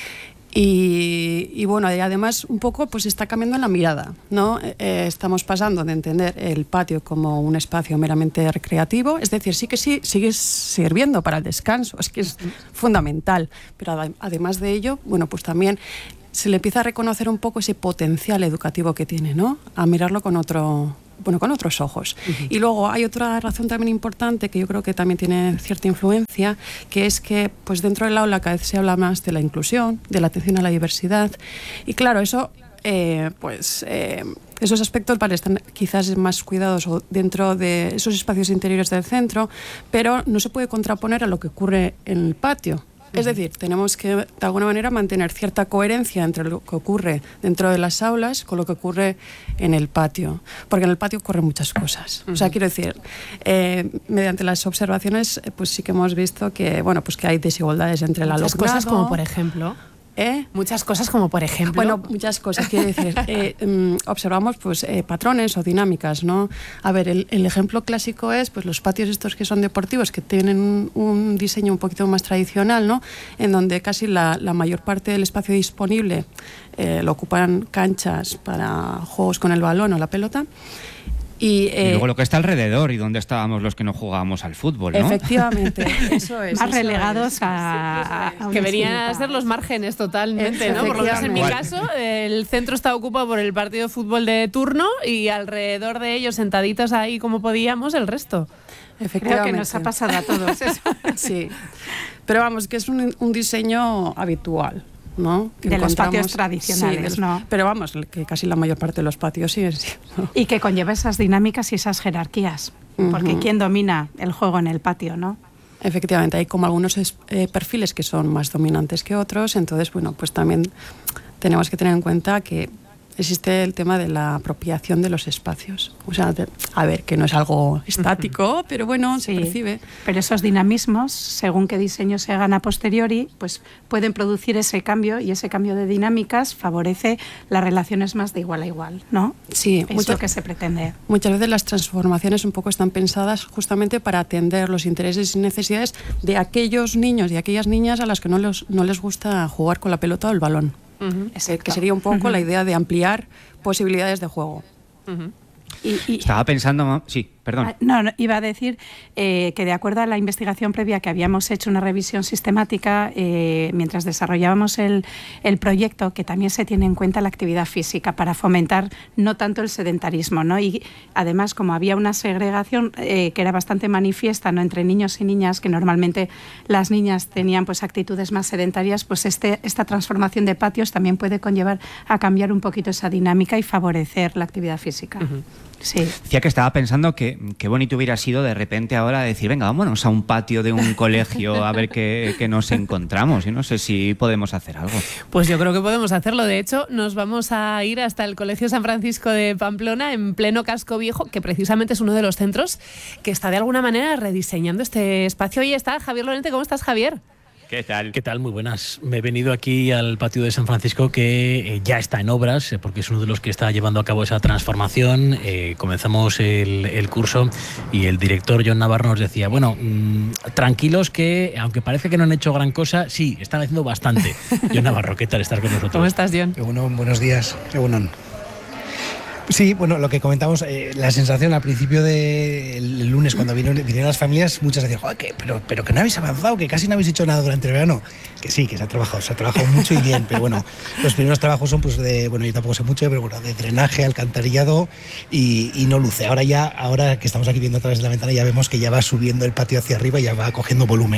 Y, y bueno, y además un poco pues está cambiando la mirada, ¿no? Eh, estamos pasando de entender el patio como un espacio meramente recreativo, es decir, sí que sí, sigue sirviendo para el descanso, es que es fundamental, pero ad- además de ello, bueno, pues también se le empieza a reconocer un poco ese potencial educativo que tiene, ¿no? A mirarlo con otro... bueno, con otros ojos. Uh-huh. Y luego hay otra razón también importante que yo creo que también tiene cierta influencia, que es que pues dentro del aula cada vez se habla más de la inclusión, de la atención a la diversidad. Y claro, eso, eh, pues, eh, esos aspectos vale, están quizás más cuidados dentro de esos espacios interiores del centro, pero no se puede contraponer a lo que ocurre en el patio. Es decir, tenemos que, de alguna manera, mantener cierta coherencia entre lo que ocurre dentro de las aulas con lo que ocurre en el patio. Porque en el patio ocurren muchas cosas. Uh-huh. O sea, quiero decir, eh, mediante las observaciones, pues sí que hemos visto que, bueno, pues que hay desigualdades entre el alumnado. Muchas cosas como, por ejemplo... ¿Eh? Muchas cosas como por ejemplo... Bueno, muchas cosas, quiero decir, eh, um, observamos pues eh, patrones o dinámicas, ¿no? A ver, el, el ejemplo clásico es pues los patios estos que son deportivos, que tienen un, un diseño un poquito más tradicional, ¿no? En donde casi la, la mayor parte del espacio disponible eh, lo ocupan canchas para juegos con el balón o la pelota. Y, eh, y luego lo que está alrededor y dónde estábamos los que no jugábamos al fútbol, ¿no? Efectivamente, eso es. Más eso relegados es. a, a que venían a ser los márgenes totalmente, ¿no? Por lo menos en mi caso, el centro está ocupado por el partido de fútbol de turno y alrededor de ellos, sentaditos ahí como podíamos, el resto. Creo que nos ha pasado a todos eso. Sí, pero vamos, que es un, un diseño habitual, ¿no? Que de los patios tradicionales, sí, ¿no? Pero vamos, que casi la mayor parte de los patios siguen siendo. Y que conlleva esas dinámicas y esas jerarquías, uh-huh. Porque ¿quién domina el juego en el patio, no? Efectivamente, hay como algunos eh, perfiles que son más dominantes que otros, entonces, bueno, pues también tenemos que tener en cuenta que existe el tema de la apropiación de los espacios. O sea, de, a ver, que no es algo estático, uh-huh. Pero bueno, sí, se percibe. Pero esos dinamismos, según qué diseño se hagan a posteriori, pues pueden producir ese cambio, y ese cambio de dinámicas favorece las relaciones más de igual a igual, ¿no? Sí. Es lo que se pretende. Muchas veces las transformaciones un poco están pensadas justamente para atender los intereses y necesidades de aquellos niños y aquellas niñas a las que no les, no les gusta jugar con la pelota o el balón. Uh-huh. Que sería un poco uh-huh. la idea de ampliar posibilidades de juego. Uh-huh. Y, y, Estaba pensando, sí, perdón. No, no iba a decir eh, que de acuerdo a la investigación previa que habíamos hecho una revisión sistemática eh, mientras desarrollábamos el, el proyecto, que también se tiene en cuenta la actividad física para fomentar no tanto el sedentarismo, ¿no? Y además, como había una segregación eh, que era bastante manifiesta, ¿no?, entre niños y niñas, que normalmente las niñas tenían pues actitudes más sedentarias, pues este, esta transformación de patios también puede conllevar a cambiar un poquito esa dinámica y favorecer la actividad física. Uh-huh. Sí. Decía que estaba pensando que qué bonito hubiera sido de repente ahora decir, venga, vámonos a un patio de un colegio a ver qué, qué nos encontramos. Yo no sé si podemos hacer algo. Pues yo creo que podemos hacerlo. De hecho, nos vamos a ir hasta el Colegio San Francisco de Pamplona, en pleno casco viejo, que precisamente es uno de los centros que está de alguna manera rediseñando este espacio. Y está Javier Lorente. ¿Cómo estás, Javier? ¿Qué tal? ¿Qué tal? Muy buenas. Me he venido aquí al patio de San Francisco, que eh, ya está en obras, eh, porque es uno de los que está llevando a cabo esa transformación. Eh, comenzamos el, el curso y el director John Navarro nos decía, bueno, mmm, tranquilos que, aunque parece que no han hecho gran cosa, sí, están haciendo bastante. John Navarro, ¿qué tal estar con nosotros? ¿Cómo estás, John? Bueno, buenos días. Bueno. Sí, bueno, lo que comentamos, eh, la sensación al principio del de lunes, cuando vinieron, vinieron las familias, muchas decían, joder, que, pero, pero que no habéis avanzado, que casi no habéis hecho nada durante el verano. Que sí, que se ha trabajado, se ha trabajado mucho y bien, pero bueno, los primeros trabajos son pues de, bueno, yo tampoco sé mucho, pero bueno, de drenaje, alcantarillado y, y no luce. Ahora ya, ahora que estamos aquí viendo a través de la ventana, ya vemos que ya va subiendo el patio hacia arriba y ya va cogiendo volumen.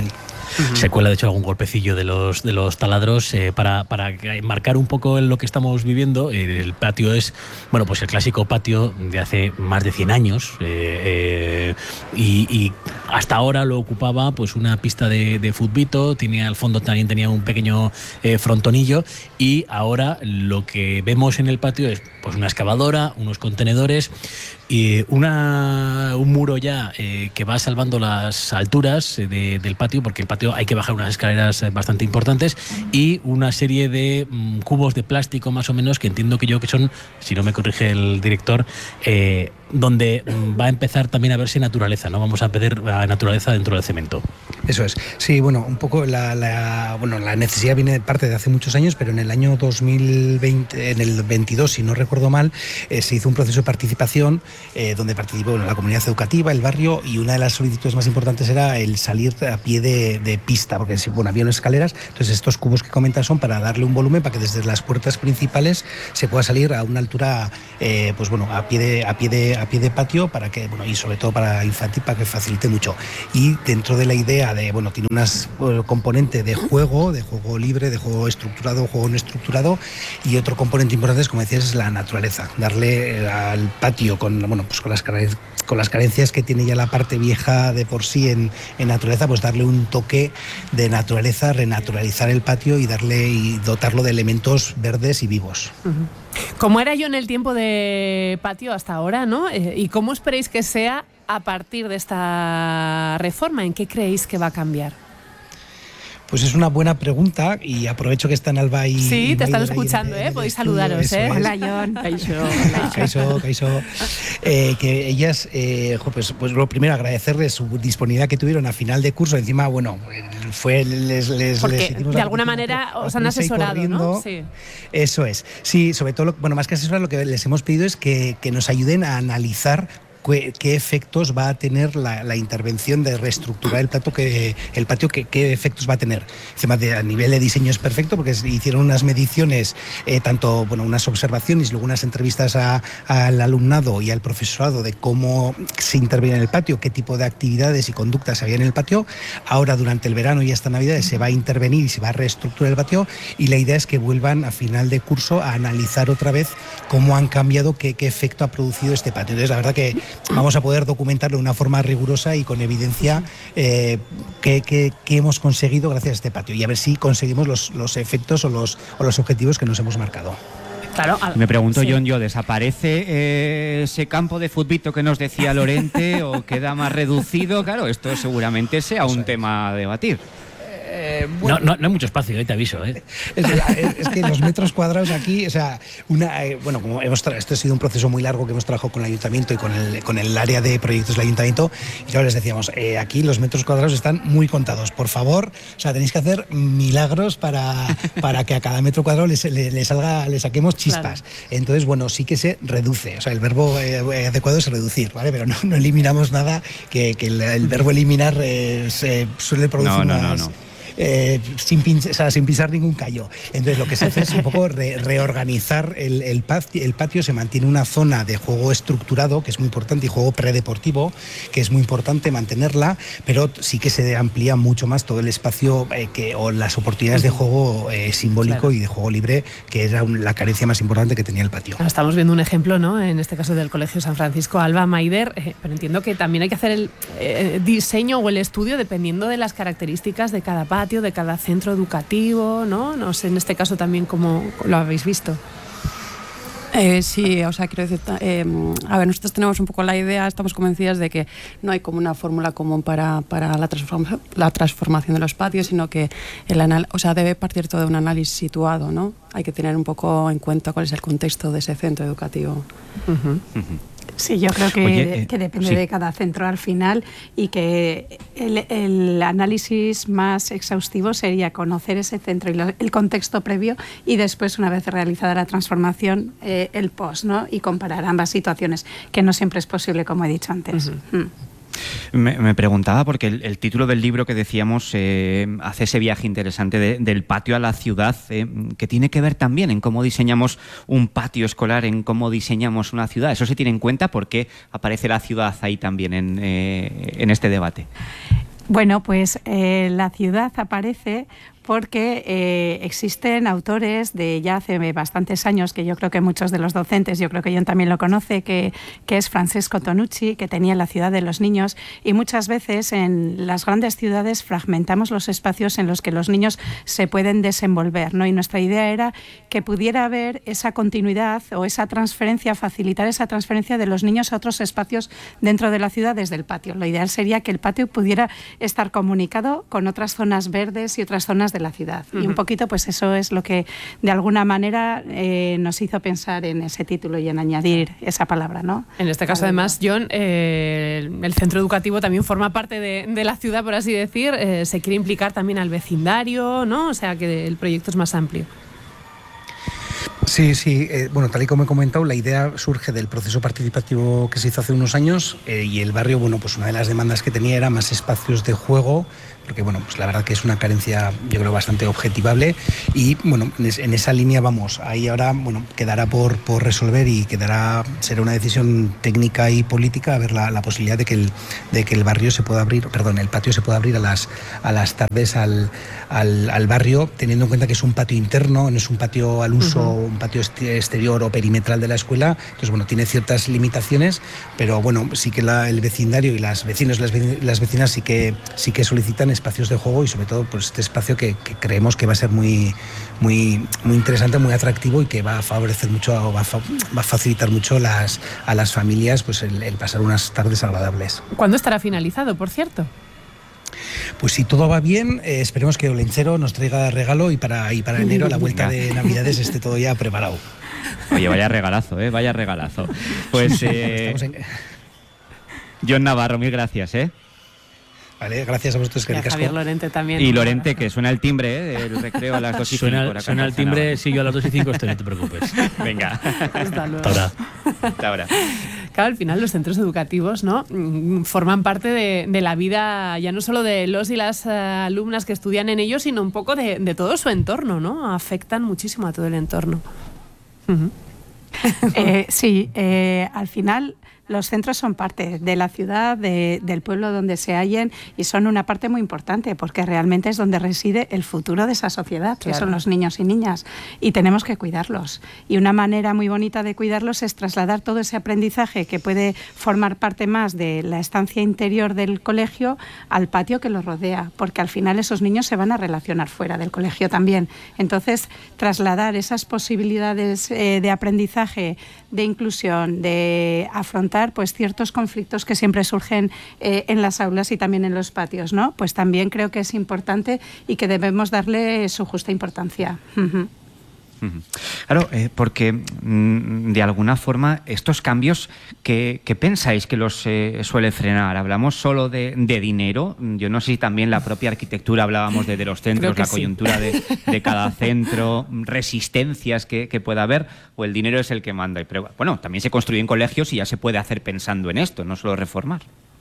Uh-huh. Se cuela de hecho algún golpecillo de los, de los taladros eh, para, para marcar un poco lo que estamos viviendo. El patio es, bueno, pues el clásico patio de hace más de cien años eh, eh, y, y hasta ahora lo ocupaba pues una pista de, de futbito, tenía al fondo también tenía un pequeño eh, frontonillo, y ahora lo que vemos en el patio es pues una excavadora, unos contenedores y una, un muro ya eh, que va salvando las alturas de, del patio, porque el patio hay que bajar unas escaleras bastante importantes, y una serie de mm, cubos de plástico más o menos, que entiendo que yo que son, si no me corrige el director, eh, donde mm, va a empezar también a verse naturaleza, ¿no? Vamos a pedir la naturaleza dentro del cemento. Eso es. Sí, bueno, un poco la, la, bueno, la necesidad viene de parte de hace muchos años, pero en el año dos mil veinte, en el veintidós, si no recuerdo mal, eh, se hizo un proceso de participación eh, donde participó bueno, la comunidad educativa, el barrio, y una de las solicitudes más importantes era el salir a pie de, de pista, porque bueno, había unas escaleras. Entonces estos cubos que comentas son para darle un volumen para que desde las puertas principales se pueda salir a una altura, eh, pues bueno, a pie de, a pie de, a pie de patio, para que, bueno, y sobre todo para infantil, para que facilite mucho. Y dentro de la idea de, bueno, tiene unas bueno, componente de juego, de juego libre, de juego estructurado, juego no estructurado, y otro componente importante es, como decías, es la naturaleza, darle al patio con, bueno, pues con las con las carencias que tiene ya la parte vieja de por sí en, en naturaleza, pues darle un toque de naturaleza, renaturalizar el patio y darle y dotarlo de elementos verdes y vivos. Uh-huh. ¿Cómo era yo en el tiempo de patio hasta ahora, no? Eh, ¿Y cómo esperáis que sea a partir de esta reforma? ¿En qué creéis que va a cambiar? Pues es una buena pregunta, y aprovecho que están Alba y... Sí, y te están Maider escuchando, en, ¿eh? en Podéis estudio, saludaros, ¿eh? Hola, John. Kaixo. Kaixo, Kaixo. Eh, que ellas, eh, pues, pues lo primero, agradecerles su disponibilidad que tuvieron a final de curso. Encima, bueno, fue... Les, les, Porque les hicimos de alguna manera os han asesorado, ¿no? Sí. Eso es. Sí, sobre todo, lo, bueno, más que asesorar, lo que les hemos pedido es que, que nos ayuden a analizar qué efectos va a tener la, la intervención de reestructurar el patio, que, el patio que, qué efectos va a tener. Además, de, a nivel de diseño es perfecto, porque se hicieron unas mediciones, eh, tanto bueno, unas observaciones y luego unas entrevistas a, al alumnado y al profesorado de cómo se interviene en el patio, qué tipo de actividades y conductas había en el patio. Ahora, durante el verano y hasta Navidad, se va a intervenir y se va a reestructurar el patio, y la idea es que vuelvan a final de curso a analizar otra vez cómo han cambiado, qué, qué efecto ha producido este patio. Entonces, la verdad que vamos a poder documentarlo de una forma rigurosa y con evidencia eh, qué, qué, qué hemos conseguido gracias a este patio, y a ver si conseguimos los, los efectos o los, o los objetivos que nos hemos marcado. Claro, al... Me pregunto, sí. John, yo, ¿desaparece eh, ese campo de futbito que nos decía Lorente o queda más reducido? Claro, esto seguramente sea un tema a debatir. Eh, bueno. no, no, no hay mucho espacio, eh, te aviso. Eh. Es, es que los metros cuadrados aquí, o sea, una, eh, bueno, como hemos tra- esto ha sido un proceso muy largo que hemos trabajado con el ayuntamiento y con el, con el área de proyectos del ayuntamiento, y yo les decíamos, eh, aquí los metros cuadrados están muy contados, por favor, o sea, tenéis que hacer milagros para, para que a cada metro cuadrado les, le, le salga, le saquemos chispas. Claro. Entonces, bueno, sí que se reduce, o sea, el verbo eh, adecuado es reducir, ¿vale? Pero no, no eliminamos nada, que, que el, el verbo eliminar eh, se suele producir no, no, más... No, no. Eh, sin, pinch, o sea, sin pisar ningún callo. Entonces lo que se hace es un poco re, reorganizar el, el, patio, el patio. Se mantiene una zona de juego estructurado, que es muy importante, y juego predeportivo, que es muy importante mantenerla, pero sí que se amplía mucho más todo el espacio eh, que, o las oportunidades de juego eh, simbólico, claro, y de juego libre, que era un, la carencia más importante que tenía el patio. Estamos viendo un ejemplo, ¿no? En este caso del Colegio San Francisco, Alba, Maider, eh, pero entiendo que también hay que hacer el eh, diseño o el estudio dependiendo de las características de cada patio, de cada centro educativo, ¿no? No sé, en este caso también cómo lo habéis visto. Eh, sí, o sea, quiero decir, eh, a ver, nosotros tenemos un poco la idea, estamos convencidas de que no hay como una fórmula común para, para la, transforma, la transformación de los patios, sino que el anal, o sea, debe partir todo de un análisis situado, ¿no? Hay que tener un poco en cuenta cuál es el contexto de ese centro educativo. Uh-huh. Uh-huh. Sí, yo creo que, Oye, eh, que depende sí. de cada centro al final, y que el, el análisis más exhaustivo sería conocer ese centro y lo, el contexto previo, y después, una vez realizada la transformación, eh, el post, ¿no? Y comparar ambas situaciones, que no siempre es posible, como he dicho antes. Uh-huh. Mm. Me, me preguntaba, porque el, el título del libro que decíamos eh, hace ese viaje interesante de, del patio a la ciudad, eh, que tiene que ver también en cómo diseñamos un patio escolar, en cómo diseñamos una ciudad. ¿Eso se tiene en cuenta? ¿Por qué aparece la ciudad ahí también en, eh, en este debate? Bueno, pues eh, la ciudad aparece porque eh, existen autores de ya hace bastantes años, que yo creo que muchos de los docentes, yo creo que John también lo conoce, que, que es Francesco Tonucci, que tenía La ciudad de los niños, y muchas veces en las grandes ciudades fragmentamos los espacios en los que los niños se pueden desenvolver, ¿no? Y nuestra idea era que pudiera haber esa continuidad o esa transferencia, facilitar esa transferencia de los niños a otros espacios dentro de la ciudad desde el patio. Lo ideal sería que el patio pudiera estar comunicado con otras zonas verdes y otras zonas de la ciudad. Uh-huh. Y un poquito, pues eso es lo que de alguna manera eh, nos hizo pensar en ese título y en añadir esa palabra, ¿no? En este caso, además, John, eh, el centro educativo también forma parte de, de la ciudad, por así decir. Eh, se quiere implicar también al vecindario, ¿no? O sea, que el proyecto es más amplio. Sí, sí. Eh, bueno, tal y como he comentado, la idea surge del proceso participativo que se hizo hace unos años eh, y el barrio, bueno, pues una de las demandas que tenía era más espacios de juego, porque bueno, pues la verdad que es una carencia, yo creo, bastante objetivable y bueno, en, es, en esa línea vamos. Ahí ahora, bueno, quedará por, por resolver y quedará, será una decisión técnica y política a ver la, la posibilidad de que el de que el barrio se pueda abrir, perdón, el patio se pueda abrir a las a las tardes al, al, al barrio, teniendo en cuenta que es un patio interno, no es un patio al uso, uh-huh. un patio exterior o perimetral de la escuela. Entonces, bueno, tiene ciertas limitaciones, pero bueno, sí que la, el vecindario y las vecinos, las, las vecinas sí que sí que solicitan espacios de juego y sobre todo pues este espacio que, que creemos que va a ser muy muy muy interesante, muy atractivo y que va a favorecer mucho, va a, fa, va a facilitar mucho las, a las familias pues el, el pasar unas tardes agradables. ¿Cuándo estará finalizado, por cierto? Pues si todo va bien, eh, esperemos que Olentzero nos traiga regalo y para, y para enero, a la vuelta de Navidades, esté todo ya preparado. Oye, vaya regalazo, ¿eh? Vaya regalazo. Pues, eh, en... John Navarro, mil gracias, ¿eh? Vale, gracias a vosotros. Y a Javier Lorente también. Y Lorente, que suena el timbre, ¿eh? El recreo a las dos y suena, cinco. Suena el timbre, si yo a las dos y cinco estoy, no te preocupes. Venga. Hasta luego. Hasta ahora. Hasta ahora. Claro, al final los centros educativos, ¿no?, forman parte de, de la vida ya no solo de los y las uh, alumnas que estudian en ellos, sino un poco de, de todo su entorno, ¿no? Afectan muchísimo a todo el entorno. Uh-huh. eh, sí, eh, al final los centros son parte de la ciudad, de, del pueblo donde se hallen y son una parte muy importante porque realmente es donde reside el futuro de esa sociedad, claro, que son los niños y niñas y tenemos que cuidarlos. Y una manera muy bonita de cuidarlos es trasladar todo ese aprendizaje que puede formar parte más de la estancia interior del colegio al patio que los rodea, porque al final esos niños se van a relacionar fuera del colegio también. Entonces, trasladar esas posibilidades eh, de aprendizaje, de inclusión, de afrontar pues ciertos conflictos que siempre surgen eh, en las aulas y también en los patios, ¿no? Pues también creo que es importante y que debemos darle su justa importancia. Uh-huh. Claro, eh, porque mm, de alguna forma estos cambios, ¿qué, qué pensáis que los eh, suele frenar? ¿Hablamos solo de, de dinero? Yo no sé si también la propia arquitectura, hablábamos de, de los centros, la sí. coyuntura de, de cada centro, resistencias que, que pueda haber, o el dinero es el que manda. Pero bueno, también se construyen colegios y ya se puede hacer pensando en esto, no solo reformar.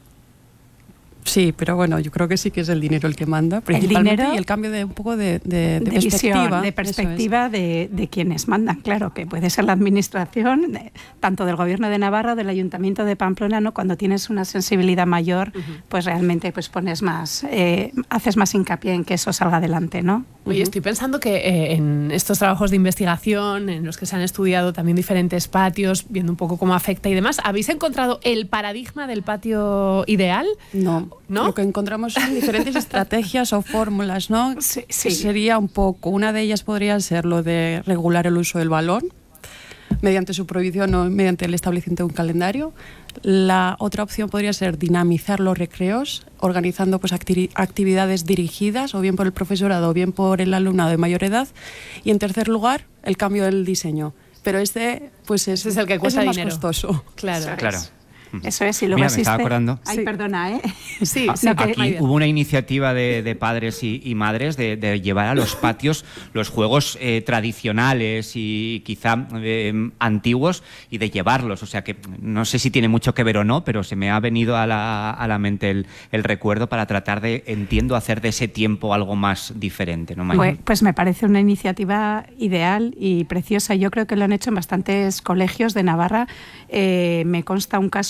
Sí, pero bueno, yo creo que sí que es el dinero el que manda, principalmente, el dinero y el cambio de un poco de, de, de, de perspectiva. Visión, de perspectiva de, de quienes mandan, claro, que puede ser la administración, de, tanto del Gobierno de Navarra, del Ayuntamiento de Pamplona, ¿no? Cuando tienes una sensibilidad mayor, uh-huh. pues realmente pues pones más, eh, haces más hincapié en que eso salga adelante, ¿no? Oye, estoy pensando que eh, en estos trabajos de investigación, en los que se han estudiado también diferentes patios, viendo un poco cómo afecta y demás, ¿habéis encontrado el paradigma del patio ideal? No, ¿no? Lo que encontramos son diferentes estrategias o fórmulas, ¿no? Sí, sí. Sería un poco, una de ellas podría ser lo de regular el uso del balón, mediante su prohibición o mediante el establecimiento de un calendario. La otra opción podría ser dinamizar los recreos, organizando pues, acti- actividades dirigidas o bien por el profesorado o bien por el alumnado de mayor edad. Y en tercer lugar, el cambio del diseño. Pero este pues es, Ese es el que cuesta es el más dinero. costoso. Claro. Claro. Eso es, y luego Mira, existe... me estaba acordando. Ay, sí. perdona, ¿eh? Sí, ah, sí. Aquí que... hubo una iniciativa de, de padres y, y madres de, de llevar a los patios los juegos eh, tradicionales y quizá eh, antiguos y de llevarlos. O sea que no sé si tiene mucho que ver o no, pero se me ha venido a la, a la mente el, el recuerdo para tratar de, entiendo, hacer de ese tiempo algo más diferente, ¿no, Maya? Pues, pues me parece una iniciativa ideal y preciosa. Yo creo que lo han hecho en bastantes colegios de Navarra. Eh, me consta un caso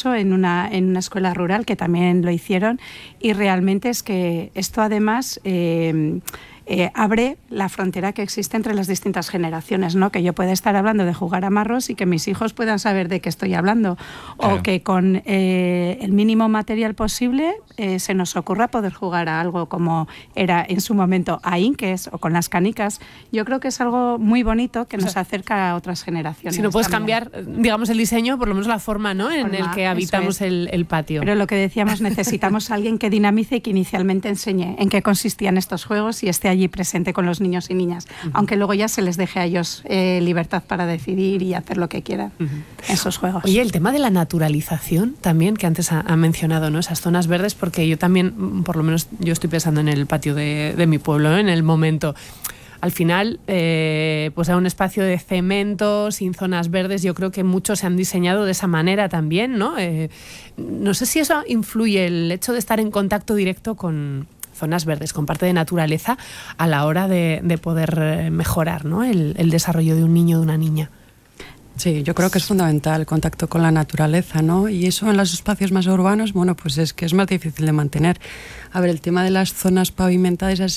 curso en una, en una escuela rural que también lo hicieron, y realmente es que esto además eh, eh, abre la frontera que existe entre las distintas generaciones, ¿no? Que yo pueda estar hablando de jugar a marros y que mis hijos puedan saber de qué estoy hablando, claro. O que con eh, el mínimo material posible eh, se nos ocurra poder jugar a algo como era en su momento a inques o con las canicas. Yo creo que es algo muy bonito que nos o sea, acerca a otras generaciones. Si no puedes también. cambiar, digamos, el diseño, por lo menos la forma, ¿no? En forma, el que habitamos es. el, el patio. Pero lo que decíamos, necesitamos a alguien que dinamice y que inicialmente enseñe en qué consistían estos juegos y esté allí presente con los niños y niñas, uh-huh. aunque luego ya se les deje a ellos eh, libertad para decidir y hacer lo que quieran uh-huh. en esos juegos. Oye, el tema de la naturalización también, que antes ha, ha mencionado, ¿no? Esas zonas verdes, porque yo también, por lo menos yo estoy pensando en el patio de, de mi pueblo, ¿no? En el momento. Al final, eh, pues era un espacio de cemento, sin zonas verdes. Yo creo que muchos se han diseñado de esa manera también, ¿no? Eh, no sé si eso influye, el hecho de estar en contacto directo con zonas verdes, con parte de naturaleza, a la hora de, de poder mejorar, ¿no? el, el desarrollo de un niño o de una niña. Sí, yo creo que es fundamental el contacto con la naturaleza, ¿no? Y eso en los espacios más urbanos, bueno, pues es que es más difícil de mantener. A ver, el tema de las zonas pavimentadas